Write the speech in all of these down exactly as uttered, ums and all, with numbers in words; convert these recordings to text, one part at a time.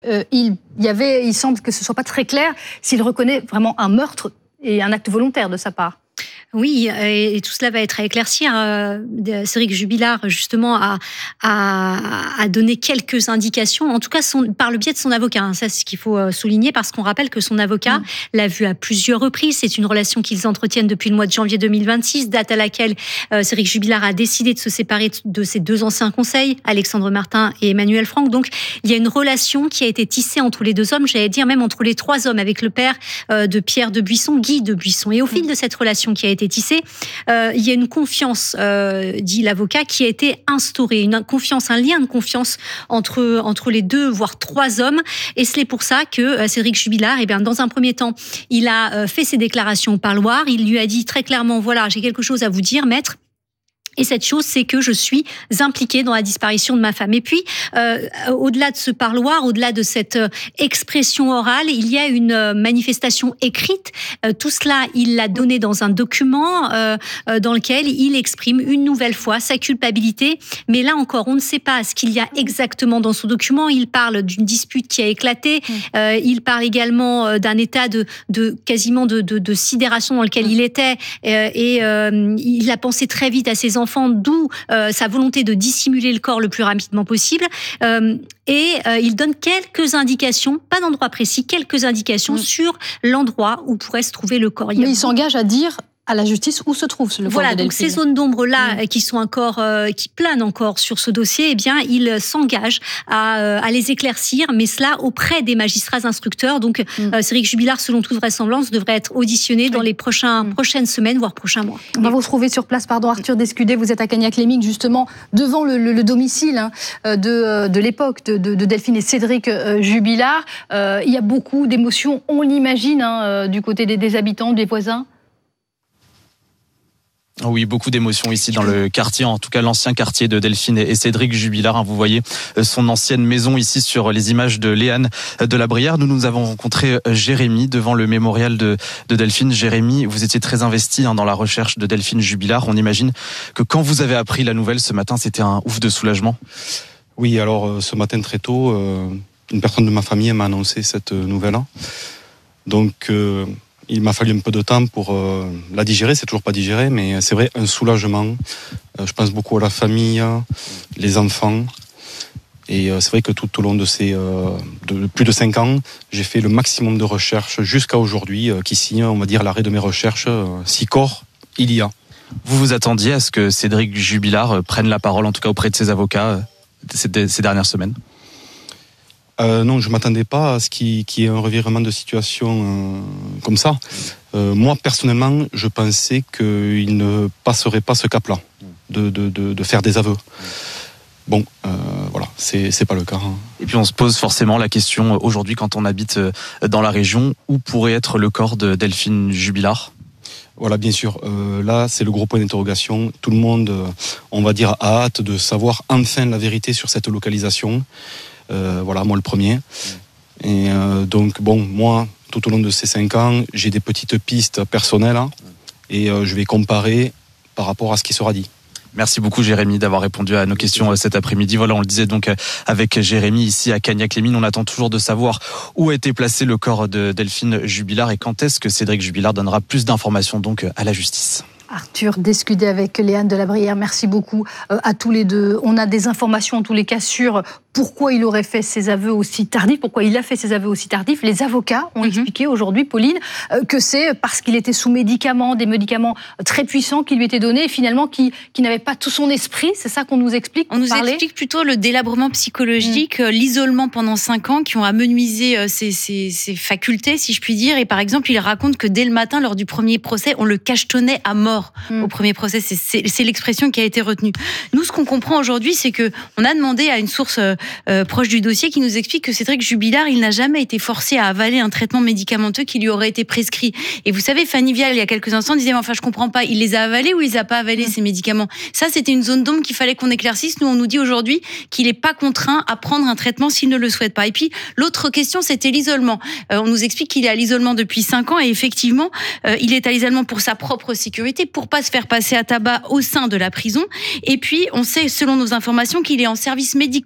Euh, il y avait, il semble que ce soit pas très clair s'il reconnaît vraiment un meurtre et un acte volontaire de sa part. Oui, et tout cela va être à éclaircir. Cédric Jubilard, justement, a, a, a donné quelques indications, en tout cas son, par le biais de son avocat. Ça, c'est ce qu'il faut souligner, parce qu'on rappelle que son avocat mmh. l'a vu à plusieurs reprises. C'est une relation qu'ils entretiennent depuis le mois de janvier deux mille vingt-six, date à laquelle euh, Cédric Jubilard a décidé de se séparer de ses deux anciens conseils, Alexandre Martin et Emmanuel Franck. Donc, il y a une relation qui a été tissée entre les deux hommes, j'allais dire même entre les trois hommes, avec le père euh, de Pierre de Buisson, Guy de Buisson. Et au mmh. fil de cette relation qui a été tissée, euh, il y a une confiance, euh, dit l'avocat, qui a été instaurée, une confiance, un lien de confiance entre entre les deux, voire trois hommes. Et c'est pour ça que euh, Cédric Jubilard, eh bien, dans un premier temps, il a euh, fait ses déclarations au parloir. Il lui a dit très clairement, voilà, j'ai quelque chose à vous dire, maître. Et cette chose, c'est que je suis impliquée dans la disparition de ma femme. Et puis, euh, au-delà de ce parloir, au-delà de cette euh, expression orale, il y a une euh, manifestation écrite. Euh, tout cela, il l'a donné dans un document euh, euh, dans lequel il exprime une nouvelle fois sa culpabilité. Mais là encore, on ne sait pas ce qu'il y a exactement dans son document. Il parle d'une dispute qui a éclaté. Euh, il parle également euh, d'un état de, de quasiment de, de, de sidération dans lequel il était. Euh, et euh, il a pensé très vite à ses enfants. enfant, d'où euh, sa volonté de dissimuler le corps le plus rapidement possible. Euh, et euh, il donne quelques indications, pas d'endroit précis, quelques indications mmh. sur l'endroit où pourrait se trouver le corps. Mais il s'engage à dire à la justice où se trouve le corps voilà, de Delphine. Donc ces zones d'ombre-là mmh. qui sont encore, euh, qui planent encore sur ce dossier, eh bien, il s'engage à, euh, à les éclaircir, mais cela auprès des magistrats instructeurs. Donc, mmh. euh, Cédric Jubilard, selon toute vraisemblance, devrait être auditionné oui. dans les prochains, mmh. prochaines semaines, voire prochains mois. On va vous retrouver sur place, pardon, Arthur Descudé, vous êtes à Cagnac-les-Mines, justement, devant le, le, le domicile hein, de, de l'époque de, de, de Delphine et Cédric euh, Jubilard. Euh, il y a beaucoup d'émotions, on l'imagine, hein, euh, du côté des, des habitants, des voisins. Oui, beaucoup d'émotions ici dans le quartier, en tout cas l'ancien quartier de Delphine et Cédric Jubilard. Vous voyez son ancienne maison ici sur les images de Léane de la Brière. Nous, nous avons rencontré Jérémy devant le mémorial de, de Delphine. Jérémy, vous étiez très investi dans la recherche de Delphine Jubilard. On imagine que quand vous avez appris la nouvelle ce matin, c'était un ouf de soulagement. Oui, alors ce matin très tôt, une personne de ma famille m'a annoncé cette nouvelle. Donc... Euh Il m'a fallu un peu de temps pour euh, la digérer, c'est toujours pas digéré, mais c'est vrai, un soulagement. Euh, je pense beaucoup à la famille, les enfants. Et euh, c'est vrai que tout au long de ces euh, de plus de cinq ans, j'ai fait le maximum de recherches jusqu'à aujourd'hui, euh, qu'ici, on va dire, l'arrêt de mes recherches, euh, si corps il y a. Vous vous attendiez à ce que Cédric Jubilard prenne la parole, en tout cas auprès de ses avocats, ces, ces dernières semaines ? Euh, non, je ne m'attendais pas à ce qu'il y ait un revirement de situation euh, comme ça. Euh, moi, personnellement, je pensais qu'il ne passerait pas ce cap-là, de, de, de, de faire des aveux. Bon, euh, voilà, c'est, c'est pas le cas. Hein. Et puis on se pose forcément la question, aujourd'hui, quand on habite dans la région, où pourrait être le corps de Delphine Jubilard ? Voilà, bien sûr. Euh, là, c'est le gros point d'interrogation. Tout le monde, euh, on va dire, a hâte de savoir enfin la vérité sur cette localisation. Euh, voilà, moi le premier. Et euh, donc, bon, moi, tout au long de ces cinq ans, j'ai des petites pistes personnelles hein, et euh, je vais comparer par rapport à ce qui sera dit. Merci beaucoup Jérémy d'avoir répondu à nos questions cet après-midi. Voilà, on le disait donc avec Jérémy ici à Cagnac-les-Mines. On attend toujours de savoir où a été placé le corps de Delphine Jubilard et quand est-ce que Cédric Jubilard donnera plus d'informations donc à la justice. Arthur Descudé avec Léane de la Brière, merci beaucoup à tous les deux. On a des informations en tous les cas sur pourquoi il aurait fait ses aveux aussi tardifs, pourquoi il a fait ses aveux aussi tardifs. Les avocats ont mm-hmm. expliqué aujourd'hui, Pauline, que c'est parce qu'il était sous médicaments, des médicaments très puissants qui lui étaient donnés et finalement qui, qui n'avaient pas tout son esprit. C'est ça qu'on nous explique. On nous parler. explique plutôt le délabrement psychologique, mm. l'isolement pendant cinq ans qui ont amenuisé ses, ses, ses facultés, si je puis dire. Et par exemple, il raconte que dès le matin, lors du premier procès, on le cachetonnait à mort mm. au premier procès. C'est, c'est, c'est l'expression qui a été retenue. Nous, ce qu'on comprend aujourd'hui, c'est que on a demandé à une source Euh, proche du dossier qui nous explique que Cédric Jubilard, il n'a jamais été forcé à avaler un traitement médicamenteux qui lui aurait été prescrit. Et vous savez, Fanny Vial, il y a quelques instants, disait, mais enfin, je comprends pas, il les a avalés ou il les a pas avalés, mmh. ces médicaments? Ça, c'était une zone d'ombre qu'il fallait qu'on éclaircisse. Nous, on nous dit aujourd'hui qu'il n'est pas contraint à prendre un traitement s'il ne le souhaite pas. Et puis, l'autre question, c'était l'isolement. Euh, on nous explique qu'il est à l'isolement depuis cinq ans et effectivement, euh, il est à l'isolement pour sa propre sécurité, pour pas se faire passer à tabac au sein de la prison. Et puis, on sait, selon nos informations, qu'il est en service médico-psychologique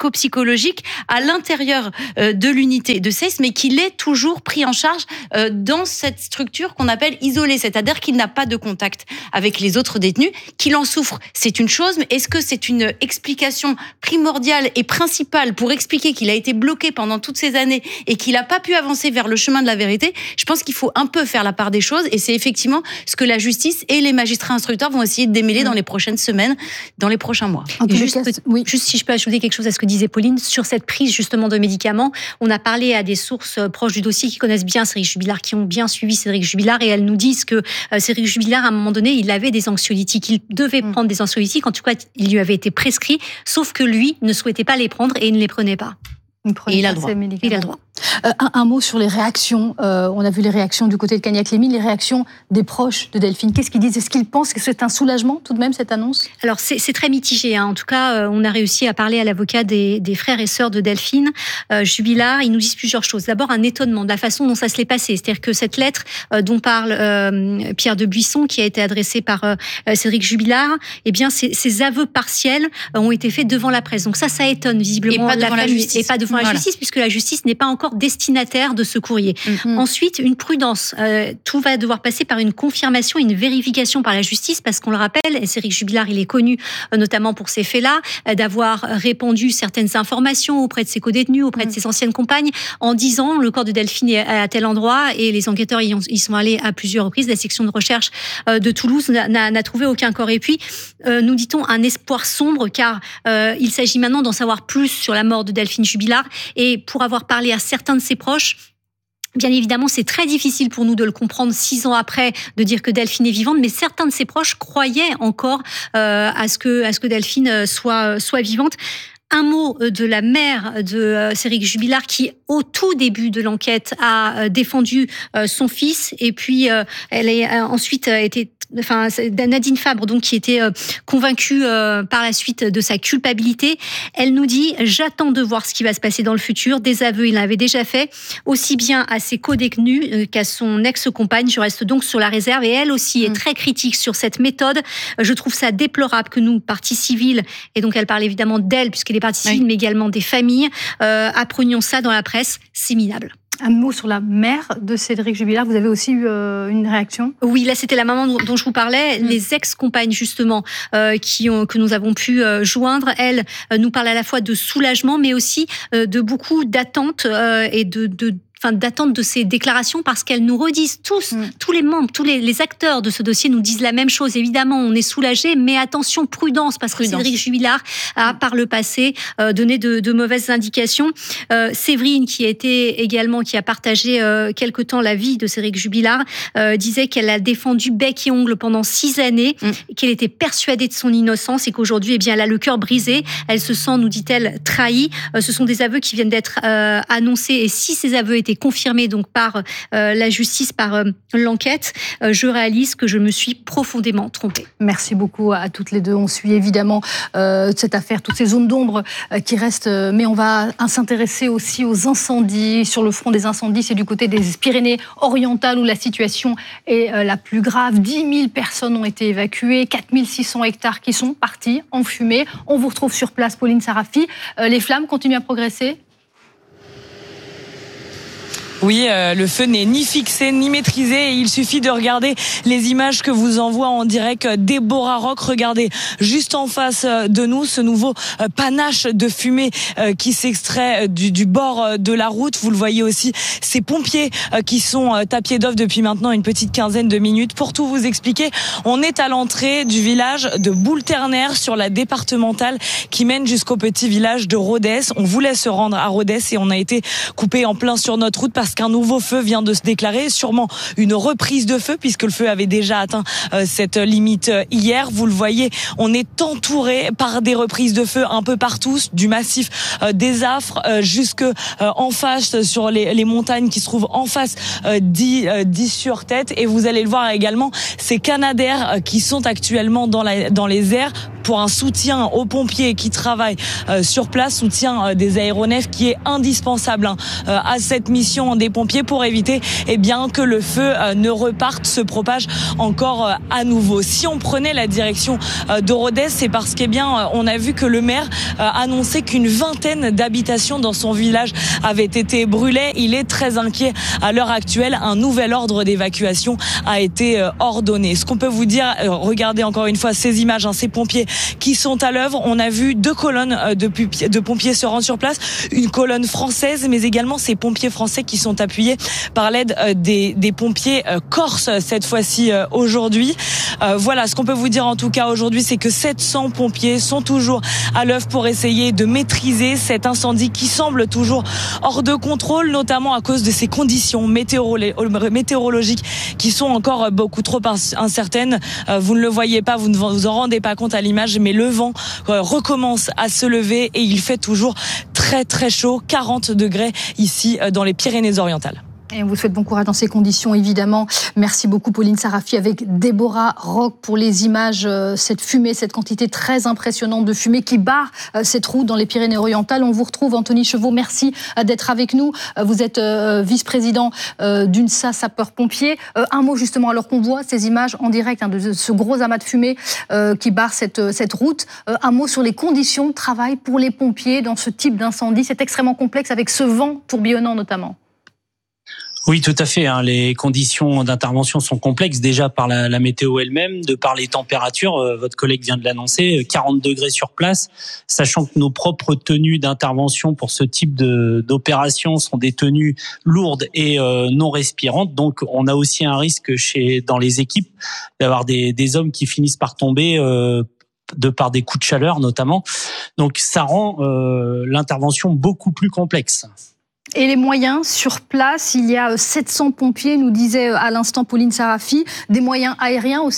psychologique à l'intérieur de l'unité de S E S, mais qu'il est toujours pris en charge dans cette structure qu'on appelle isolée, c'est-à-dire qu'il n'a pas de contact avec les autres détenus, qu'il en souffre, c'est une chose, mais est-ce que c'est une explication primordiale et principale pour expliquer qu'il a été bloqué pendant toutes ces années et qu'il n'a pas pu avancer vers le chemin de la vérité? Je pense qu'il faut un peu faire la part des choses, et c'est effectivement ce que la justice et les magistrats instructeurs vont essayer de démêler mmh. dans les prochaines semaines, dans les prochains mois. Juste, cas, oui. juste si je peux ajouter quelque chose à ce que disait Pauline, sur cette prise justement de médicaments, on a parlé à des sources proches du dossier qui connaissent bien Cédric Jubilard, qui ont bien suivi Cédric Jubilard, et elles nous disent que euh, Cédric Jubilard, à un moment donné, il avait des anxiolytiques, il devait mmh. prendre des anxiolytiques, en tout cas, il lui avait été prescrit, sauf que lui ne souhaitait pas les prendre et il ne les prenait pas. Et il a le droit. Il a le droit. Euh, un, un mot sur les réactions. Euh, on a vu les réactions du côté de Cagnac-Lémy, les réactions des proches de Delphine. Qu'est-ce qu'ils disent? Est-ce qu'ils pensent que c'est un soulagement tout de même, cette annonce? Alors c'est, c'est très mitigé. Hein. En tout cas, euh, on a réussi à parler à l'avocat des, des frères et sœurs de Delphine euh, Jubilard. Ils nous disent plusieurs choses. D'abord, un étonnement de la façon dont ça se l'est passé. C'est-à-dire que cette lettre euh, dont parle euh, Pierre de Buisson, qui a été adressée par euh, Cédric Jubilard, eh bien, ces, ces aveux partiels euh, ont été faits devant la presse. Donc ça, ça étonne visiblement et pas devant la, la justice. Et pas devant voilà. la justice, puisque la justice n'est pas encore destinataire de ce courrier. Mmh. Ensuite, une prudence. Euh, tout va devoir passer par une confirmation, une vérification par la justice, parce qu'on le rappelle, et Cédric Jubilard, il est connu euh, notamment pour ces faits-là, euh, d'avoir répandu certaines informations auprès de ses co-détenus, auprès mmh. de ses anciennes compagnes, en disant le corps de Delphine est à tel endroit, et les enquêteurs y, ont, y sont allés à plusieurs reprises. La section de recherche euh, de Toulouse n'a, n'a trouvé aucun corps. Et puis, euh, nous dit-on, un espoir sombre, car euh, il s'agit maintenant d'en savoir plus sur la mort de Delphine Jubilard, et pour avoir parlé à certains de ses proches, bien évidemment, c'est très difficile pour nous de le comprendre six ans après, de dire que Delphine est vivante, mais certains de ses proches croyaient encore euh, à ce que à ce que Delphine soit soit vivante. Un mot de la mère de Cédric Jubilard qui, au tout début de l'enquête, a défendu son fils, et puis elle a ensuite été Enfin, Nadine Fabre, donc, qui était convaincue euh, par la suite de sa culpabilité. Elle nous dit « J'attends de voir ce qui va se passer dans le futur. » Des aveux, il l'avait déjà fait, aussi bien à ses co-détenus euh, qu'à son ex-compagne. Je reste donc sur la réserve. Et elle aussi est très critique sur cette méthode. Je trouve ça déplorable que nous, partie civile, et donc elle parle évidemment d'elle, puisqu'elle est partie civile, oui. mais également des familles, euh, apprenions ça dans la presse. C'est minable. Un mot sur la mère de Cédric Jubilard. Vous avez aussi eu euh, une réaction? Oui, là, c'était la maman dont, dont je vous parlais. Mmh. Les ex-compagnes, justement, euh, qui ont, que nous avons pu euh, joindre, elles euh, nous parlent à la fois de soulagement, mais aussi euh, de beaucoup d'attentes euh, et de... de Enfin, d'attente de ces déclarations, parce qu'elles nous redisent tous, mmh. tous les membres, tous les, les acteurs de ce dossier nous disent la même chose. Évidemment, on est soulagés, mais attention, prudence, parce prudence. que Cédric Jubilard a, par le passé, euh, donné de, de mauvaises indications. Euh, Séverine, qui a été également, qui a partagé euh, quelque temps la vie de Cédric Jubilard, euh, disait qu'elle a défendu bec et ongle pendant six années, mmh. qu'elle était persuadée de son innocence, et qu'aujourd'hui, eh bien, elle a le cœur brisé. Elle se sent, nous dit-elle, trahie. Euh, ce sont des aveux qui viennent d'être euh, annoncés, et si ces aveux étaient confirmé donc par euh, la justice, par euh, l'enquête, euh, je réalise que je me suis profondément trompée. Merci beaucoup à toutes les deux. On suit évidemment euh, cette affaire, toutes ces zones d'ombre euh, qui restent, euh, mais on va s'intéresser aussi aux incendies. Sur le front des incendies, c'est du côté des Pyrénées-Orientales où la situation est euh, la plus grave. dix mille personnes ont été évacuées, quatre mille six cents hectares qui sont partis en fumée. On vous retrouve sur place, Pauline Sarafi. Euh, les flammes continuent à progresser? Oui, euh, le feu n'est ni fixé ni maîtrisé, et il suffit de regarder les images que vous envoie en direct Déborah Rock. Regardez juste en face de nous ce nouveau panache de fumée qui s'extrait du, du bord de la route. Vous le voyez aussi, ces pompiers qui sont à pied d'œuvre depuis maintenant une petite quinzaine de minutes. Pour tout vous expliquer, on est à l'entrée du village de Boule-Ternaire sur la départementale qui mène jusqu'au petit village de Rodez. On voulait se rendre à Rodez et on a été coupé en plein sur notre route parce qu'un nouveau feu vient de se déclarer, sûrement une reprise de feu puisque le feu avait déjà atteint euh, cette limite hier. Vous le voyez, on est entouré par des reprises de feu un peu partout, du massif euh, des Affres euh, jusque euh, en face sur les, les montagnes qui se trouvent en face euh, d'Is-sur-Tête. Et vous allez le voir également, ces Canadair euh, qui sont actuellement dans, la, dans les airs pour un soutien aux pompiers qui travaillent sur place, soutien des aéronefs qui est indispensable à cette mission des pompiers pour éviter eh bien, que le feu ne reparte, se propage encore à nouveau. Si on prenait la direction de Rodez, c'est parce qu'eh bien, on a vu que le maire annonçait qu'une vingtaine d'habitations dans son village avaient été brûlées. Il est très inquiet à l'heure actuelle. Un nouvel ordre d'évacuation a été ordonné. Ce qu'on peut vous dire, regardez encore une fois ces images, hein, ces pompiers qui sont à l'œuvre. On a vu deux colonnes de, de pompiers se rendre sur place, une colonne française, mais également ces pompiers français qui sont appuyés par l'aide des, des pompiers corses cette fois-ci aujourd'hui. Euh, voilà, ce qu'on peut vous dire en tout cas aujourd'hui, c'est que sept cents pompiers sont toujours à l'œuvre pour essayer de maîtriser cet incendie qui semble toujours hors de contrôle, notamment à cause de ces conditions météorologiques qui sont encore beaucoup trop incertaines. Euh, vous ne le voyez pas, vous ne vous en rendez pas compte à l'image, mais le vent euh, recommence à se lever et il fait toujours très très chaud, quarante degrés ici dans les Pyrénées-Orientales. Et on vous souhaite bon courage dans ces conditions, évidemment. Merci beaucoup, Pauline Sarafi, avec Déborah Roch pour les images, cette fumée, cette quantité très impressionnante de fumée qui barre cette route dans les Pyrénées-Orientales. On vous retrouve, Anthony Chevaux, merci d'être avec nous. Vous êtes vice-président d'U N S A Sapeurs-Pompiers. Un mot justement, alors qu'on voit ces images en direct hein, de ce gros amas de fumée qui barre cette, cette route. Un mot sur les conditions de travail pour les pompiers dans ce type d'incendie. C'est extrêmement complexe avec ce vent tourbillonnant notamment. Oui, tout à fait. Hein. Les conditions d'intervention sont complexes déjà par la, la météo elle-même, de par les températures. Euh, votre collègue vient de l'annoncer, quarante degrés sur place, sachant que nos propres tenues d'intervention pour ce type de, d'opération sont des tenues lourdes et euh, non respirantes. Donc, on a aussi un risque chez dans les équipes d'avoir des, des hommes qui finissent par tomber. Euh, de par des coups de chaleur notamment. Donc, ça rend euh, l'intervention beaucoup plus complexe. Et les moyens sur place, il y a sept cents pompiers, nous disait à l'instant Pauline Sarafi, des moyens aériens aussi ?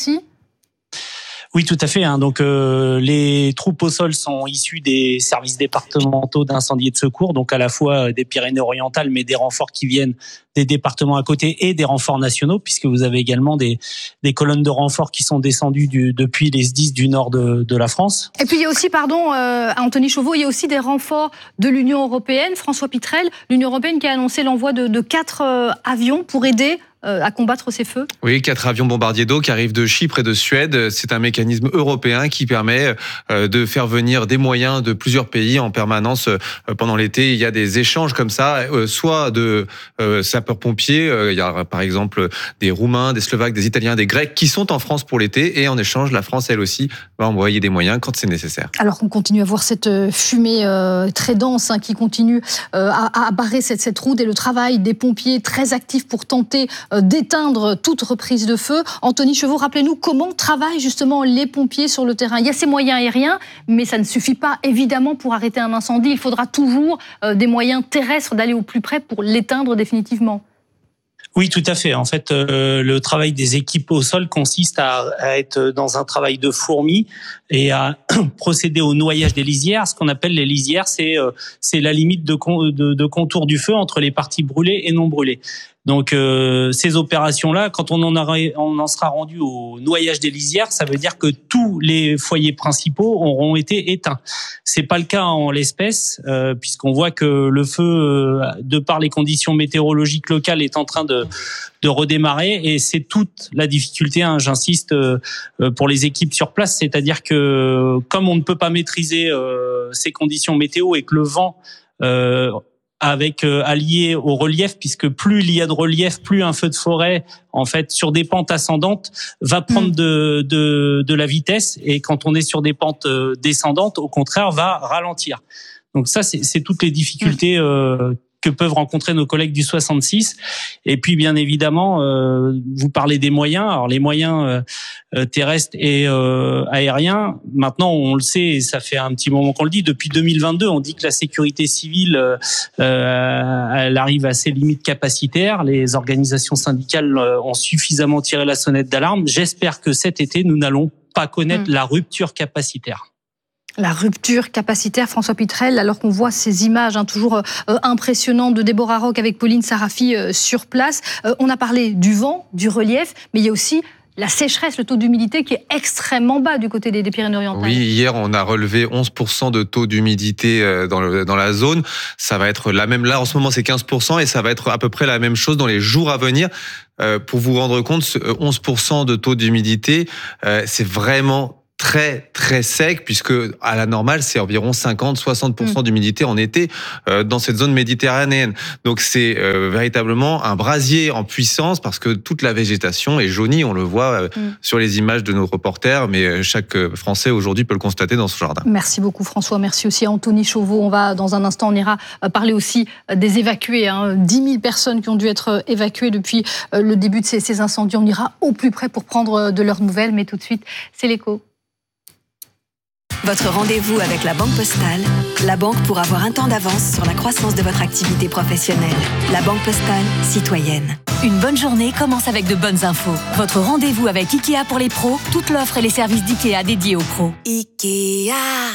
Oui, tout à fait. Hein. Donc, euh, les troupes au sol sont issues des services départementaux d'incendie et de secours, donc à la fois des Pyrénées-Orientales, mais des renforts qui viennent des départements à côté et des renforts nationaux, puisque vous avez également des, des colonnes de renforts qui sont descendues du, depuis les S D I S du nord de, de la France. Et puis il y a aussi, pardon, euh, Anthony Chevaux, il y a aussi des renforts de l'Union européenne. François Pitrel, l'Union européenne qui a annoncé l'envoi de, de quatre euh, avions pour aider à combattre ces feux ? Oui, quatre avions bombardiers d'eau qui arrivent de Chypre et de Suède. C'est un mécanisme européen qui permet de faire venir des moyens de plusieurs pays en permanence pendant l'été. Il y a des échanges comme ça, soit de sapeurs-pompiers. Il y a par exemple des Roumains, des Slovaques, des Italiens, des Grecs qui sont en France pour l'été. Et en échange, la France, elle aussi, va envoyer des moyens quand c'est nécessaire. Alors qu'on continue à voir cette fumée euh, très dense hein, qui continue euh, à, à barrer cette, cette route et le travail des pompiers très actifs pour tenter euh, d'éteindre toute reprise de feu. Anthony Chevaux, rappelez-nous comment travaillent justement les pompiers sur le terrain. Il y a ces moyens aériens, mais ça ne suffit pas évidemment pour arrêter un incendie. Il faudra toujours euh, des moyens terrestres d'aller au plus près pour l'éteindre définitivement. Oui, tout à fait. En fait, euh, le travail des équipes au sol consiste à, à être dans un travail de fourmi et à procéder au noyage des lisières. Ce qu'on appelle les lisières, c'est euh, c'est la limite de, con, de, de contour du feu entre les parties brûlées et non brûlées. Donc euh, ces opérations-là, quand on en, a, on en sera rendu au noyage des lisières, ça veut dire que tous les foyers principaux auront été éteints. C'est pas le cas en l'espèce, euh, puisqu'on voit que le feu, euh, de par les conditions météorologiques locales, est en train de, de redémarrer. Et c'est toute la difficulté, hein, j'insiste, euh, pour les équipes sur place. C'est-à-dire que comme on ne peut pas maîtriser euh, ces conditions météo et que le vent... Euh, avec euh, allié au relief, puisque plus il y a de relief, plus un feu de forêt, en fait, sur des pentes ascendantes, va prendre de, de, de la vitesse, et quand on est sur des pentes euh, descendantes, au contraire, va ralentir. Donc ça, c'est, c'est toutes les difficultés euh, que peuvent rencontrer nos collègues du soixante-six. Et puis, bien évidemment, euh, vous parlez des moyens. Alors, les moyens euh, terrestres et euh, aériens, maintenant, on le sait, et ça fait un petit moment qu'on le dit, depuis deux mille vingt-deux, on dit que la sécurité civile, euh, elle arrive à ses limites capacitaires. Les organisations syndicales ont suffisamment tiré la sonnette d'alarme. J'espère que cet été, nous n'allons pas connaître mmh. la rupture capacitaire. La rupture capacitaire, François Pitrel, alors qu'on voit ces images hein, toujours euh, impressionnantes de Déborah Roch avec Pauline Sarafi euh, sur place. Euh, on a parlé du vent, du relief, mais il y a aussi la sécheresse, le taux d'humidité qui est extrêmement bas du côté des, des Pyrénées-Orientales. Oui, hier, on a relevé onze pour cent de taux d'humidité dans, le, dans la zone. Ça va être la même, là, en ce moment, c'est quinze pour cent et ça va être à peu près la même chose dans les jours à venir. Euh, pour vous rendre compte, ce onze pour cent de taux d'humidité, euh, c'est vraiment très très sec, puisque à la normale c'est environ cinquante à soixante pour cent d'humidité en été euh, dans cette zone méditerranéenne. Donc c'est euh, véritablement un brasier en puissance, parce que toute la végétation est jaunie, on le voit euh, mm. sur les images de nos reporters, mais chaque Français aujourd'hui peut le constater dans ce jardin. Merci beaucoup François, merci aussi à Anthony Chauveau. On va dans un instant, on ira parler aussi des évacués, hein. dix mille personnes qui ont dû être évacuées depuis le début de ces, ces incendies. On ira au plus près pour prendre de leurs nouvelles, mais tout de suite c'est l'écho. Votre rendez-vous avec la Banque Postale, la banque pour avoir un temps d'avance sur la croissance de votre activité professionnelle. La Banque Postale, citoyenne. Une bonne journée commence avec de bonnes infos. Votre rendez-vous avec Ikea pour les pros, toute l'offre et les services d'Ikea dédiés aux pros. Ikea.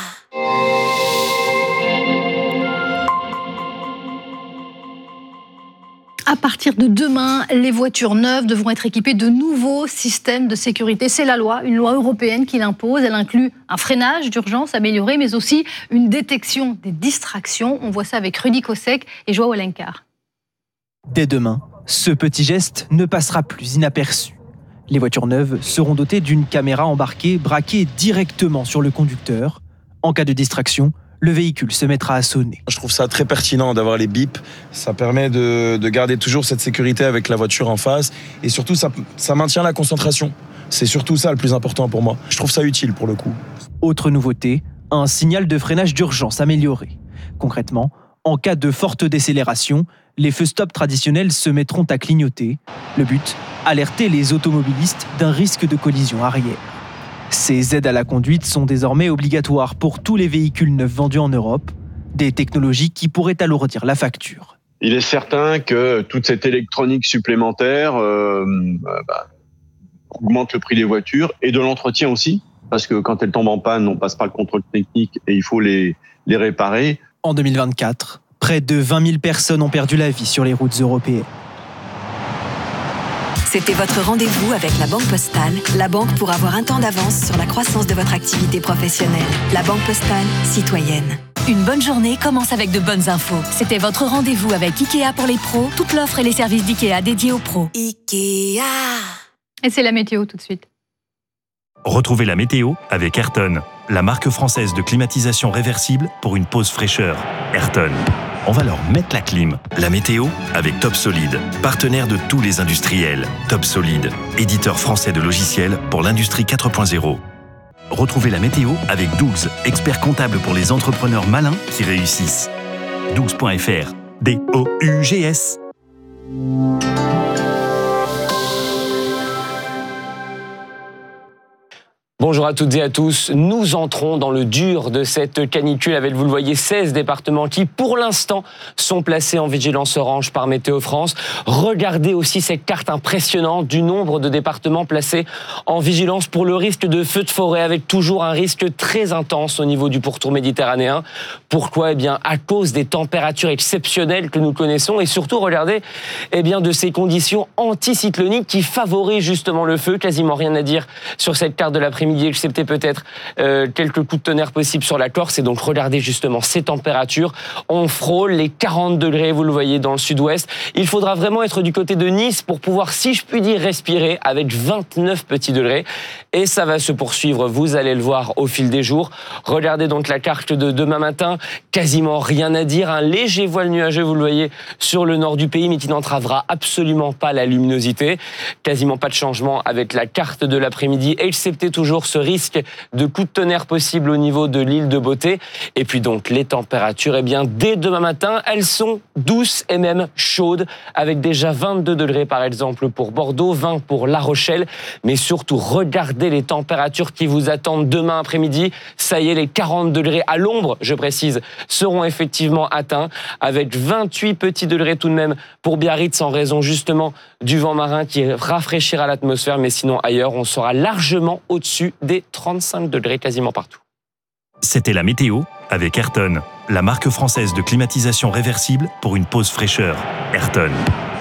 À partir de demain, les voitures neuves devront être équipées de nouveaux systèmes de sécurité. C'est la loi, une loi européenne qui l'impose. Elle inclut un freinage d'urgence amélioré, mais aussi une détection des distractions. On voit ça avec Rudy Kosek et Joao Alencar. Dès demain, ce petit geste ne passera plus inaperçu. Les voitures neuves seront dotées d'une caméra embarquée braquée directement sur le conducteur. En cas de distraction, le véhicule se mettra à sonner. Je trouve ça très pertinent d'avoir les bips. Ça permet de, de garder toujours cette sécurité avec la voiture en face. Et surtout, ça, ça maintient la concentration. C'est surtout ça le plus important pour moi. Je trouve ça utile pour le coup. Autre nouveauté, un signal de freinage d'urgence amélioré. Concrètement, en cas de forte décélération, les feux stop traditionnels se mettront à clignoter. Le but, alerter les automobilistes d'un risque de collision arrière. Ces aides à la conduite sont désormais obligatoires pour tous les véhicules neufs vendus en Europe, des technologies qui pourraient alourdir la facture. Il est certain que toute cette électronique supplémentaire euh, bah, augmente le prix des voitures et de l'entretien aussi, parce que quand elles tombent en panne, on passe par le contrôle technique et il faut les, les réparer. En deux mille vingt-quatre, près de vingt mille personnes ont perdu la vie sur les routes européennes. C'était votre rendez-vous avec la Banque Postale, la banque pour avoir un temps d'avance sur la croissance de votre activité professionnelle. La Banque Postale, citoyenne. Une bonne journée commence avec de bonnes infos. C'était votre rendez-vous avec Ikea pour les pros, toute l'offre et les services d'Ikea dédiés aux pros. Ikea. Et c'est la météo tout de suite. Retrouvez la météo avec Ayrton, la marque française de climatisation réversible pour une pause fraîcheur. Ayrton. On va leur mettre la clim. La météo avec Top Solid, partenaire de tous les industriels. Top Solid, éditeur français de logiciels pour l'industrie quatre point zéro. Retrouvez la météo avec Dougs, expert comptable pour les entrepreneurs malins qui réussissent. dougs point f r, D O U G S. Bonjour à toutes et à tous. Nous entrons dans le dur de cette canicule avec, vous le voyez, seize départements qui, pour l'instant, sont placés en vigilance orange par Météo France. Regardez aussi cette carte impressionnante du nombre de départements placés en vigilance pour le risque de feu de forêt, avec toujours un risque très intense au niveau du pourtour méditerranéen. Pourquoi ? Eh bien, à cause des températures exceptionnelles que nous connaissons et surtout, regardez, eh bien, de ces conditions anticycloniques qui favorisent justement le feu. Quasiment rien à dire sur cette carte de l'après-midi, excepté peut-être euh, quelques coups de tonnerre possibles sur la Corse. Et donc regardez justement ces températures. On frôle les quarante degrés, vous le voyez, dans le sud-ouest. Il faudra vraiment être du côté de Nice pour pouvoir, si je puis dire, respirer avec vingt-neuf petits degrés. Et ça va se poursuivre, vous allez le voir au fil des jours. Regardez donc la carte de demain matin. Quasiment rien à dire. Un léger voile nuageux, vous le voyez, sur le nord du pays, mais qui n'entravera absolument pas la luminosité. Quasiment pas de changement avec la carte de l'après-midi, excepté toujours ce risque de coups de tonnerre possible au niveau de l'île de Beauté. Et puis donc les températures, eh bien dès demain matin, elles sont douces et même chaudes, avec déjà vingt-deux degrés par exemple pour Bordeaux, vingt pour La Rochelle. Mais surtout, regardez les températures qui vous attendent demain après-midi. Ça y est, les quarante degrés à l'ombre, je précise, seront effectivement atteints, avec vingt-huit petits degrés tout de même pour Biarritz en raison justement du vent marin qui rafraîchira l'atmosphère. Mais sinon ailleurs, on sera largement au-dessus des trente-cinq degrés quasiment partout. C'était la météo avec Ayrton, la marque française de climatisation réversible pour une pause fraîcheur. Ayrton.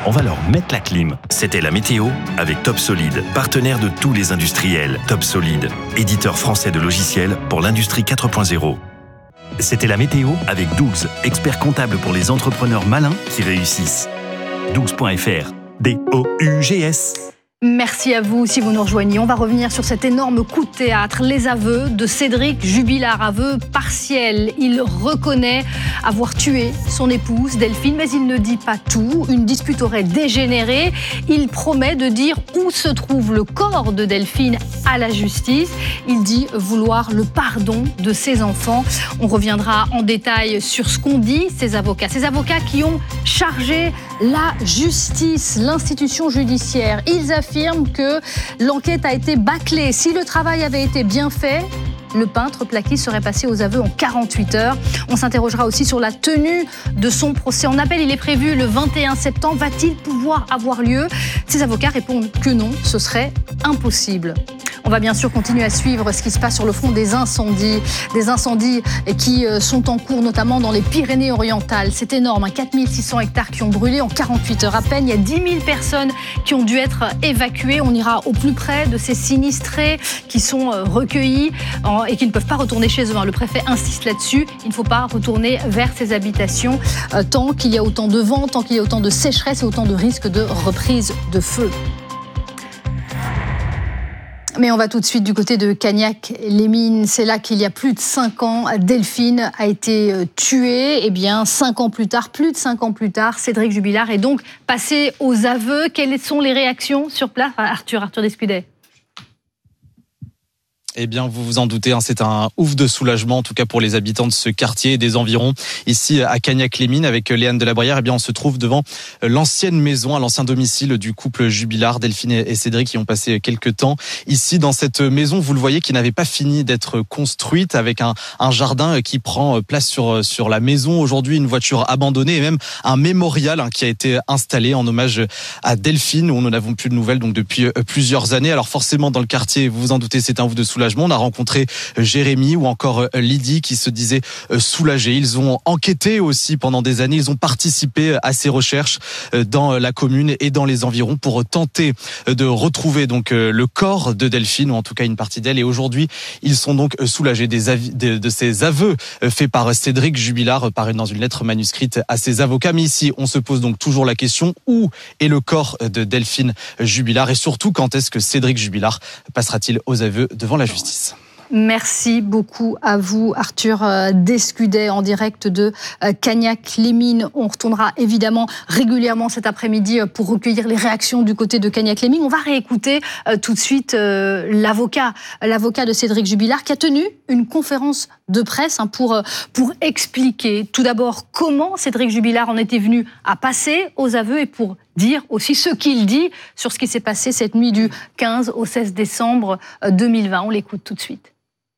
on va leur mettre la clim. C'était la météo avec Top Solid, partenaire de tous les industriels. Top Solid, éditeur français de logiciels pour l'industrie quatre point zéro. C'était la météo avec Dougs, expert comptable pour les entrepreneurs malins qui réussissent. dougs point f r, D O U G S. Merci à vous si vous nous rejoignez. On va revenir sur cet énorme coup de théâtre, les aveux de Cédric Jubilard, aveux partiels. Il reconnaît avoir tué son épouse Delphine, mais il ne dit pas tout. Une dispute aurait dégénéré. Il promet de dire où se trouve le corps de Delphine à la justice. Il dit vouloir le pardon de ses enfants. On reviendra en détail sur ce qu'ont dit ces avocats. Ces avocats qui ont chargé la justice, l'institution judiciaire. Ils affirment que l'enquête a été bâclée. Si le travail avait été bien fait, le peintre plaquiste serait passé aux aveux en quarante-huit heures. On s'interrogera aussi sur la tenue de son procès en appel. Il est prévu le vingt et un septembre. Va-t-il pouvoir avoir lieu ? Ses avocats répondent que non, ce serait impossible. On va bien sûr continuer à suivre ce qui se passe sur le front des incendies. Des incendies qui sont en cours, notamment dans les Pyrénées-Orientales. C'est énorme, hein, quatre mille six cents hectares qui ont brûlé en quarante-huit heures à peine. Il y a dix mille personnes qui ont dû être évacuées. On ira au plus près de ces sinistrés qui sont recueillis et qui ne peuvent pas retourner chez eux. Le préfet insiste là-dessus. Il ne faut pas retourner vers ces habitations tant qu'il y a autant de vent, tant qu'il y a autant de sécheresse et autant de risques de reprise de feu. Mais on va tout de suite du côté de Cagnac-les-Mines. C'est là qu'il y a plus de cinq ans, Delphine a été tuée. Eh bien, cinq ans plus tard, plus de cinq ans plus tard, Cédric Jubilard est donc passé aux aveux. Quelles sont les réactions sur place ? Arthur, Arthur Descudet. Eh bien, vous vous en doutez, hein, c'est un ouf de soulagement, en tout cas pour les habitants de ce quartier et des environs. Ici, à Cagnac-les-Mines, avec Léane de la Brière, eh bien, on se trouve devant l'ancienne maison, l'ancien domicile du couple Jubilard, Delphine et Cédric, qui ont passé quelques temps ici, dans cette maison, vous le voyez, qui n'avait pas fini d'être construite, avec un, un jardin qui prend place sur, sur la maison. Aujourd'hui, une voiture abandonnée et même un mémorial hein, qui a été installé en hommage à Delphine, où nous n'avons plus de nouvelles donc depuis plusieurs années. Alors forcément, dans le quartier, vous vous en doutez, c'est un ouf de soulagement. On a rencontré Jérémy ou encore Lydie qui se disaient soulagés. Ils ont enquêté aussi pendant des années. Ils ont participé à ces recherches dans la commune et dans les environs pour tenter de retrouver donc le corps de Delphine, ou en tout cas une partie d'elle. Et aujourd'hui, ils sont donc soulagés des avis, de, de ces aveux faits par Cédric Jubilard, parus dans une lettre manuscrite à ses avocats. Mais ici, on se pose donc toujours la question, où est le corps de Delphine Jubilard? Et surtout, quand est-ce que Cédric Jubilard passera-t-il aux aveux devant la justice? Merci beaucoup à vous, Arthur Descudet, en direct de Cagnac-les-Mines. On retournera évidemment régulièrement cet après-midi pour recueillir les réactions du côté de Cagnac-les-Mines. On va réécouter tout de suite l'avocat, l'avocat de Cédric Jubilard, qui a tenu une conférence de presse pour, pour expliquer tout d'abord comment Cédric Jubilard en était venu à passer aux aveux et pour dire aussi ce qu'il dit sur ce qui s'est passé cette nuit du quinze au seize décembre deux mille vingt. On l'écoute tout de suite.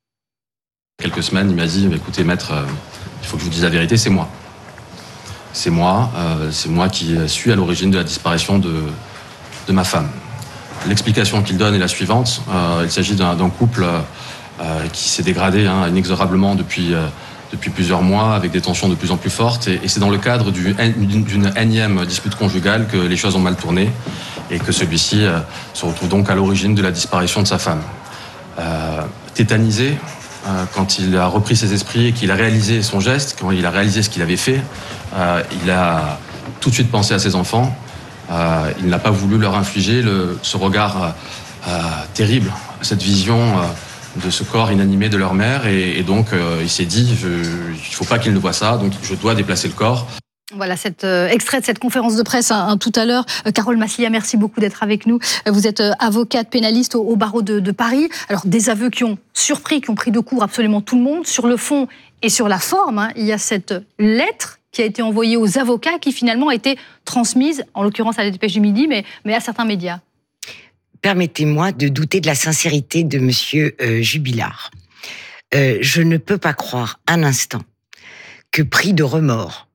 Quelques semaines, il m'a dit, écoutez maître, euh, il faut que je vous dise la vérité, c'est moi. C'est moi, euh, c'est moi qui suis à l'origine de la disparition de, de ma femme. L'explication qu'il donne est la suivante. Euh, il s'agit d'un, d'un couple euh, qui s'est dégradé hein, inexorablement depuis, euh, depuis plusieurs mois, avec des tensions de plus en plus fortes. Et, et c'est dans le cadre du, d'une, d'une énième dispute conjugale que les choses ont mal tourné et que celui-ci euh, se retrouve donc à l'origine de la disparition de sa femme. Euh, tétanisé, quand il a repris ses esprits et qu'il a réalisé son geste, quand il a réalisé ce qu'il avait fait, euh, il a tout de suite pensé à ses enfants. Euh, il n'a pas voulu leur infliger le, ce regard euh, terrible, cette vision euh, de ce corps inanimé de leur mère. Et, et donc, euh, il s'est dit, je, il ne faut pas qu'il ne voie ça, donc je dois déplacer le corps. Voilà, cet euh, extrait de cette conférence de presse hein, hein, tout à l'heure. Euh, Carole Maslia, merci beaucoup d'être avec nous. Euh, vous êtes euh, avocate pénaliste au, au barreau de, de Paris. Alors, des aveux qui ont surpris, qui ont pris de court absolument tout le monde. Sur le fond et sur la forme, hein, il y a cette lettre qui a été envoyée aux avocats, qui finalement a été transmise, en l'occurrence à la Dépêche du Midi, mais, mais à certains médias. Permettez-moi de douter de la sincérité de monsieur euh, Jubilard. Euh, je ne peux pas croire un instant que, pris de remords,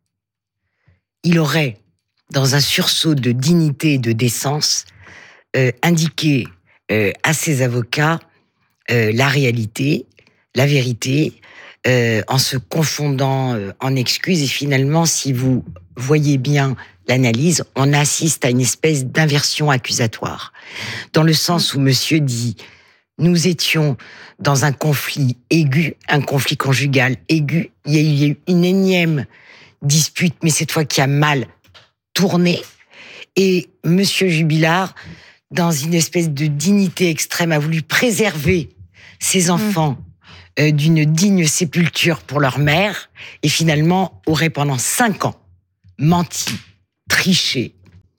il aurait, dans un sursaut de dignité et de décence, euh, indiqué euh, à ses avocats euh, la réalité, la vérité, euh, en se confondant euh, en excuses. Et finalement, si vous voyez bien l'analyse, on assiste à une espèce d'inversion accusatoire. Dans le sens où monsieur dit, nous étions dans un conflit aigu, un conflit conjugal aigu. Il y a eu une énième dispute, mais cette fois qui a mal tourné. Et monsieur Jubilard, dans une espèce de dignité extrême, a voulu préserver ses enfants mmh. euh, d'une digne sépulture pour leur mère, et finalement aurait pendant cinq ans menti, triché.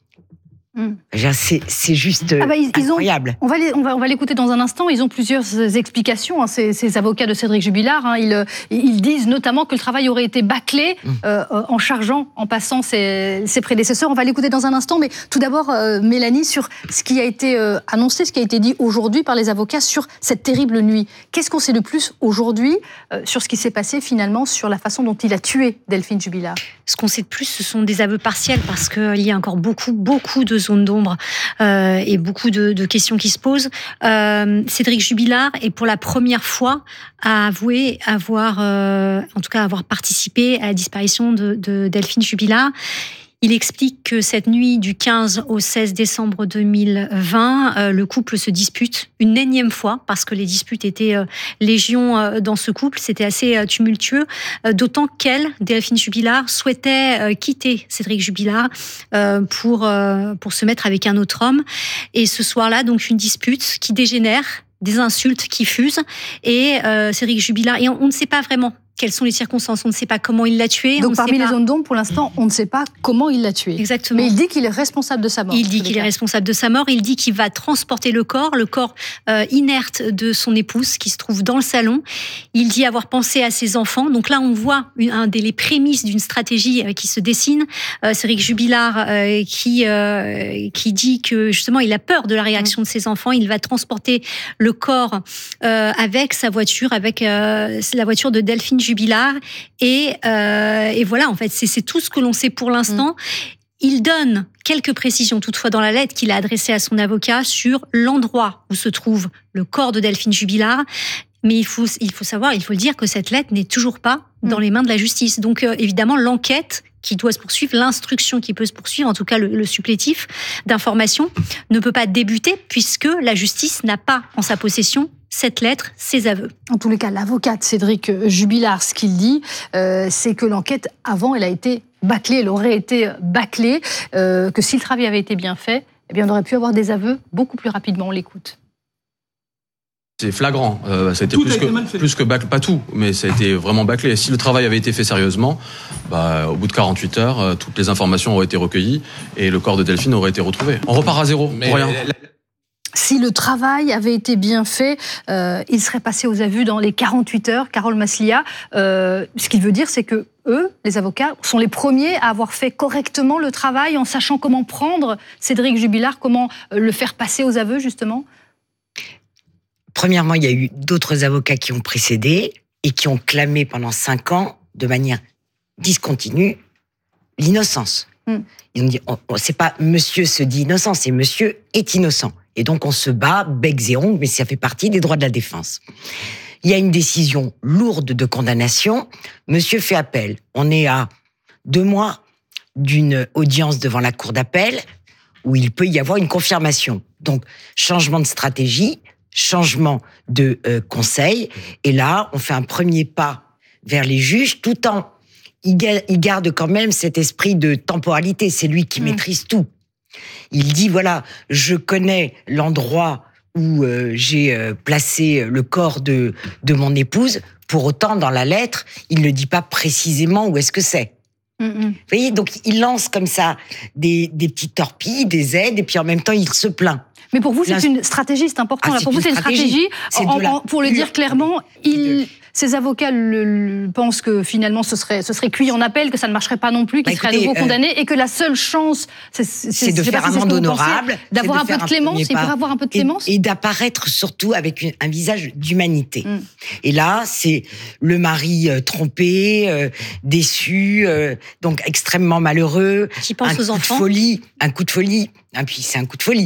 Mmh. C'est, c'est juste ah bah, ils, incroyable. Ils ont, on va les, on va, on va l'écouter dans un instant. Ils ont plusieurs explications, hein, ces, ces avocats de Cédric Jubilard. Hein, ils, ils disent notamment que le travail aurait été bâclé mmh. euh, en chargeant, en passant ses, ses prédécesseurs. On va l'écouter dans un instant. Mais tout d'abord, euh, Mélanie, sur ce qui a été euh, annoncé, ce qui a été dit aujourd'hui par les avocats sur cette terrible nuit. Qu'est-ce qu'on sait de plus aujourd'hui euh, sur ce qui s'est passé finalement, sur la façon dont il a tué Delphine Jubilard? Ce qu'on sait de plus, ce sont des aveux partiels, parce qu'il y a encore beaucoup, beaucoup de zones d'ombre euh, et beaucoup de, de questions qui se posent. Euh, Cédric Jubilard est pour la première fois à avouer avoir, euh, en tout cas avoir participé à la disparition de, de Delphine Jubilard. Il explique que cette nuit du quinze au seize décembre deux mille vingt, euh, le couple se dispute une énième fois, parce que les disputes étaient euh, légion euh, dans ce couple. C'était assez euh, tumultueux, euh, d'autant qu'elle, Delphine Jubilard, souhaitait euh, quitter Cédric Jubilard euh, pour, euh, pour se mettre avec un autre homme. Et ce soir-là, donc une dispute qui dégénère, des insultes qui fusent, et euh, Cédric Jubilard, et on, on ne sait pas vraiment quelles sont les circonstances, on ne sait pas comment il l'a tué. Donc on parmi sait les pas... zones d'ombre, pour l'instant, on ne sait pas comment il l'a tué. Exactement. Mais il dit qu'il est responsable de sa mort. Il dit qu'il est responsable de sa mort. Il dit qu'il va transporter le corps, le corps euh, inerte de son épouse qui se trouve dans le salon. Il dit avoir pensé à ses enfants. Donc là, on voit une, un des les prémices d'une stratégie euh, qui se dessine. Euh, Cédric Jubilard euh, qui euh, qui dit que justement, il a peur de la réaction mmh. de ses enfants. Il va transporter le corps euh, avec sa voiture, avec euh, la voiture de Delphine Jubilard. Et, euh, et voilà, en fait, c'est, c'est tout ce que l'on sait pour l'instant. Mmh. Il donne quelques précisions toutefois dans la lettre qu'il a adressée à son avocat sur l'endroit où se trouve le corps de Delphine Jubilard. Mais il faut, il faut savoir, il faut le dire, que cette lettre n'est toujours pas mmh. dans les mains de la justice. Donc euh, évidemment, l'enquête qui doit se poursuivre, l'instruction qui peut se poursuivre, en tout cas le, le supplétif d'information, ne peut pas débuter puisque la justice n'a pas en sa possession cette lettre, ces aveux. En tous les cas, l'avocat de Cédric Jubilard, ce qu'il dit, euh, c'est que l'enquête, avant, elle a été bâclée, elle aurait été bâclée, euh, que si le travail avait été bien fait, eh bien, on aurait pu avoir des aveux beaucoup plus rapidement. On l'écoute. C'est flagrant. Euh, ça a été tout plus, a que, été plus que bâclé, pas tout, mais ça a été vraiment bâclé. Si le travail avait été fait sérieusement, bah, au bout de quarante-huit heures, euh, toutes les informations auraient été recueilles et le corps de Delphine aurait été retrouvé. On repart à zéro, mais pour rien. Si le travail avait été bien fait, euh, il serait passé aux aveux dans les quarante-huit heures, Carole Maslia. Euh, ce qu'il veut dire, c'est que eux, les avocats, sont les premiers à avoir fait correctement le travail en sachant comment prendre Cédric Jubilard, comment le faire passer aux aveux, justement. Premièrement, il y a eu d'autres avocats qui ont précédé et qui ont clamé pendant cinq ans, de manière discontinue, l'innocence. Mm. Ils ont dit, on, on, c'est pas monsieur se dit innocent, c'est monsieur est innocent. Et donc, on se bat, becs et ongles, mais ça fait partie des droits de la défense. Il y a une décision lourde de condamnation. Monsieur fait appel. On est à deux mois d'une audience devant la cour d'appel où il peut y avoir une confirmation. Donc, changement de stratégie, changement de euh, conseil. Et là, on fait un premier pas vers les juges, tout en... Il garde quand même cet esprit de temporalité. C'est lui qui mmh. maîtrise tout. Il dit, voilà, je connais l'endroit où euh, j'ai euh, placé le corps de, de mon épouse. Pour autant, dans la lettre, il ne dit pas précisément où est-ce que c'est. Mm-hmm. Vous voyez, donc il lance comme ça des, des petites torpilles, des aides, et puis en même temps, il se plaint. Mais pour vous, c'est une stratégie, c'est important. Ah, là, pour vous, c'est une stratégie. C'est en, en, pour le dire clairement, il... Ces avocats le, le, pensent que finalement ce serait, ce serait cuit en appel, que ça ne marcherait pas non plus, qu'ils bah, seraient à nouveau euh, condamnés, et que la seule chance, c'est, c'est, c'est de faire amende honorable, d'avoir un peu de clémence, il pourrait avoir un peu de clémence, et, et d'apparaître surtout avec une, un visage d'humanité. Mm. Et là, c'est le mari euh, trompé, euh, déçu, euh, donc extrêmement malheureux, qui pense un aux coup enfants, de folie, un coup de folie, et puis c'est un coup de folie.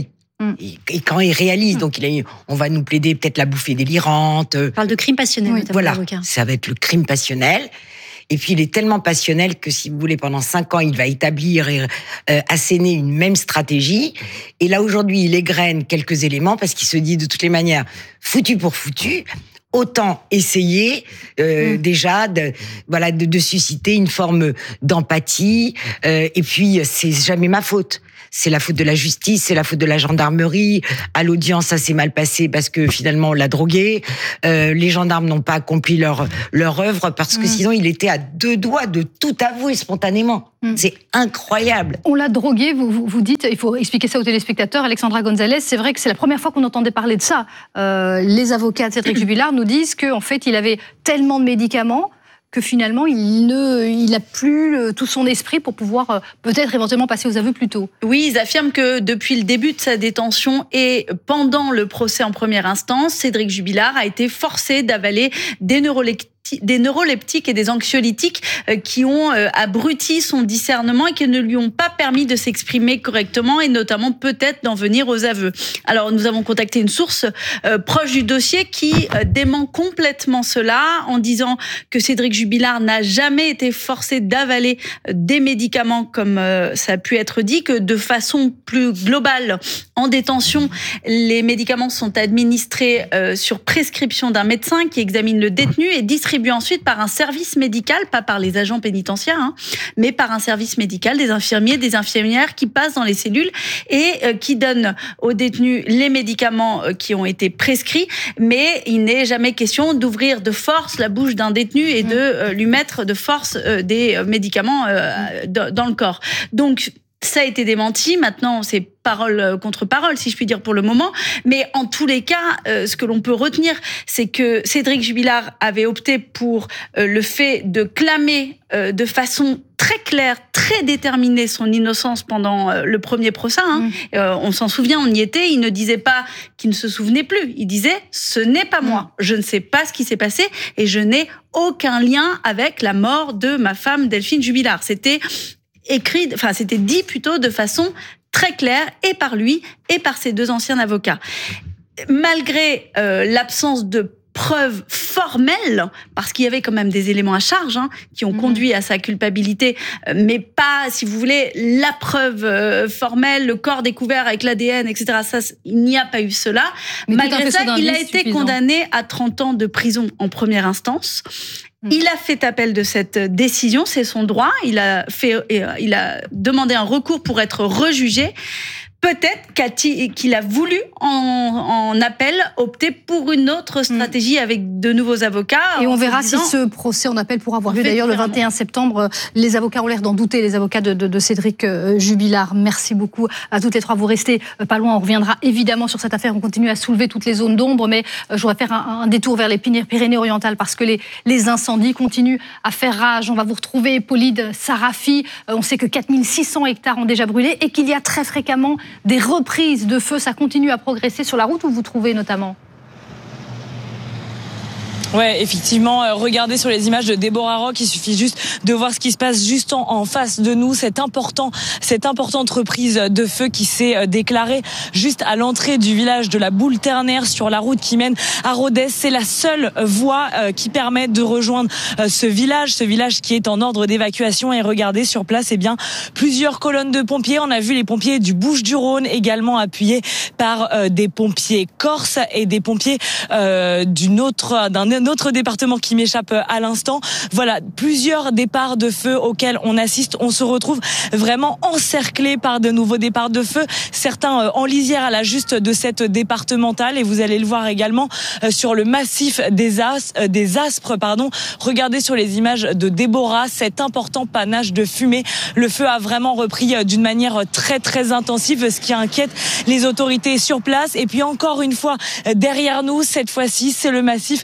Mmh. Et, et quand il réalise, mmh. donc il a eu, on va nous plaider peut-être la bouffée délirante. On parle de crime passionnel. Oui, voilà, ça va être le crime passionnel. Et puis il est tellement passionnel que, si vous voulez, pendant cinq ans, il va établir et euh, asséner une même stratégie. Et là, aujourd'hui, il égrène quelques éléments parce qu'il se dit, de toutes les manières, foutu pour foutu, autant essayer euh, mmh. déjà de, voilà, de, de susciter une forme d'empathie. Euh, et puis, c'est jamais ma faute. C'est la faute de la justice, c'est la faute de la gendarmerie. À l'audience, ça s'est mal passé parce que finalement on l'a drogué. Euh, les gendarmes n'ont pas accompli leur leur œuvre parce que mmh. sinon il était à deux doigts de tout avouer spontanément. Mmh. C'est incroyable. On l'a drogué. Vous, vous vous dites, il faut expliquer ça aux téléspectateurs. Alexandra Gonzalez, c'est vrai que c'est la première fois qu'on entendait parler de ça. Euh, les avocats de Cédric Jubilard nous disent qu'en fait il avait tellement de médicaments que finalement, il ne, il a plus tout son esprit pour pouvoir euh, peut-être éventuellement passer aux aveux plus tôt. Oui, ils affirment que depuis le début de sa détention et pendant le procès en première instance, Cédric Jubilard a été forcé d'avaler des neuroleptiques des neuroleptiques et des anxiolytiques qui ont abruti son discernement et qui ne lui ont pas permis de s'exprimer correctement et notamment peut-être d'en venir aux aveux. Alors nous avons contacté une source euh, proche du dossier qui euh, dément complètement cela en disant que Cédric Jubilard n'a jamais été forcé d'avaler des médicaments comme euh, ça a pu être dit, que de façon plus globale en détention, les médicaments sont administrés euh, sur prescription d'un médecin qui examine le détenu et distribue ensuite par un service médical, pas par les agents pénitentiaires, hein, mais par un service médical, des infirmiers, des infirmières qui passent dans les cellules et euh, qui donnent aux détenus les médicaments euh, qui ont été prescrits, mais il n'est jamais question d'ouvrir de force la bouche d'un détenu et de euh, lui mettre de force euh, des médicaments euh, dans le corps. Donc, ça a été démenti. Maintenant, c'est parole contre parole, si je puis dire, pour le moment. Mais en tous les cas, euh, ce que l'on peut retenir, c'est que Cédric Jubilard avait opté pour euh, le fait de clamer euh, de façon très claire, très déterminée son innocence pendant euh, le premier procès. Hein. Mmh. Euh, on s'en souvient, on y était. Il ne disait pas qu'il ne se souvenait plus. Il disait « ce n'est pas moi. Je ne sais pas ce qui s'est passé et je n'ai aucun lien avec la mort de ma femme Delphine Jubilard ». C'était écrit, enfin c'était dit plutôt de façon très claire et par lui et par ses deux anciens avocats. Malgré euh, l'absence de preuves formelles, parce qu'il y avait quand même des éléments à charge hein, qui ont mmh. conduit à sa culpabilité, mais pas, si vous voulez, la preuve euh, formelle, le corps découvert avec l'A D N, et cetera. Ça, il n'y a pas eu cela. Mais malgré ça, il a été suffisant. condamné à trente ans de prison en première instance. Il a fait appel de cette décision, c'est son droit. Il a fait, il a demandé un recours pour être rejugé. Peut-être qu'il a voulu, en, en appel, opter pour une autre stratégie mmh. avec de nouveaux avocats. Et on verra disant, si ce procès en appel pourra avoir lieu. D'ailleurs, le vingt et un septembre, les avocats ont l'air d'en douter, les avocats de, de, de Cédric Jubilard. Merci beaucoup à toutes les trois. Vous restez pas loin. On reviendra évidemment sur cette affaire. On continue à soulever toutes les zones d'ombre, mais je voudrais faire un, un détour vers les Pyrénées-Orientales parce que les, les incendies continuent à faire rage. On va vous retrouver, Polide Sarafi. On sait que quatre mille six cents hectares ont déjà brûlé et qu'il y a très fréquemment des reprises de feu. Ça continue à progresser sur la route où vous trouvez notamment. Ouais, effectivement, euh, regardez sur les images de Déborah Rock, il suffit juste de voir ce qui se passe juste en, en face de nous, cette important, cette importante reprise de feu qui s'est euh, déclarée juste à l'entrée du village de la Boule-Ternaire sur la route qui mène à Rodez. C'est la seule voie euh, qui permet de rejoindre euh, ce village, ce village qui est en ordre d'évacuation. Et regardez sur place, eh bien, plusieurs colonnes de pompiers. On a vu les pompiers du Bouches-du-Rhône également appuyés par euh, des pompiers corses et des pompiers euh, d'une autre, d'un autre département qui m'échappe à l'instant. Voilà, plusieurs départs de feu auxquels on assiste. On se retrouve vraiment encerclé par de nouveaux départs de feu, certains en lisière à la juste de cette départementale, et vous allez le voir également sur le massif des, As, des Aspres. Pardon. Regardez sur les images de Déborah cet important panache de fumée. Le feu a vraiment repris d'une manière très très intensive, ce qui inquiète les autorités sur place. Et puis encore une fois, derrière nous, cette fois-ci, c'est le massif des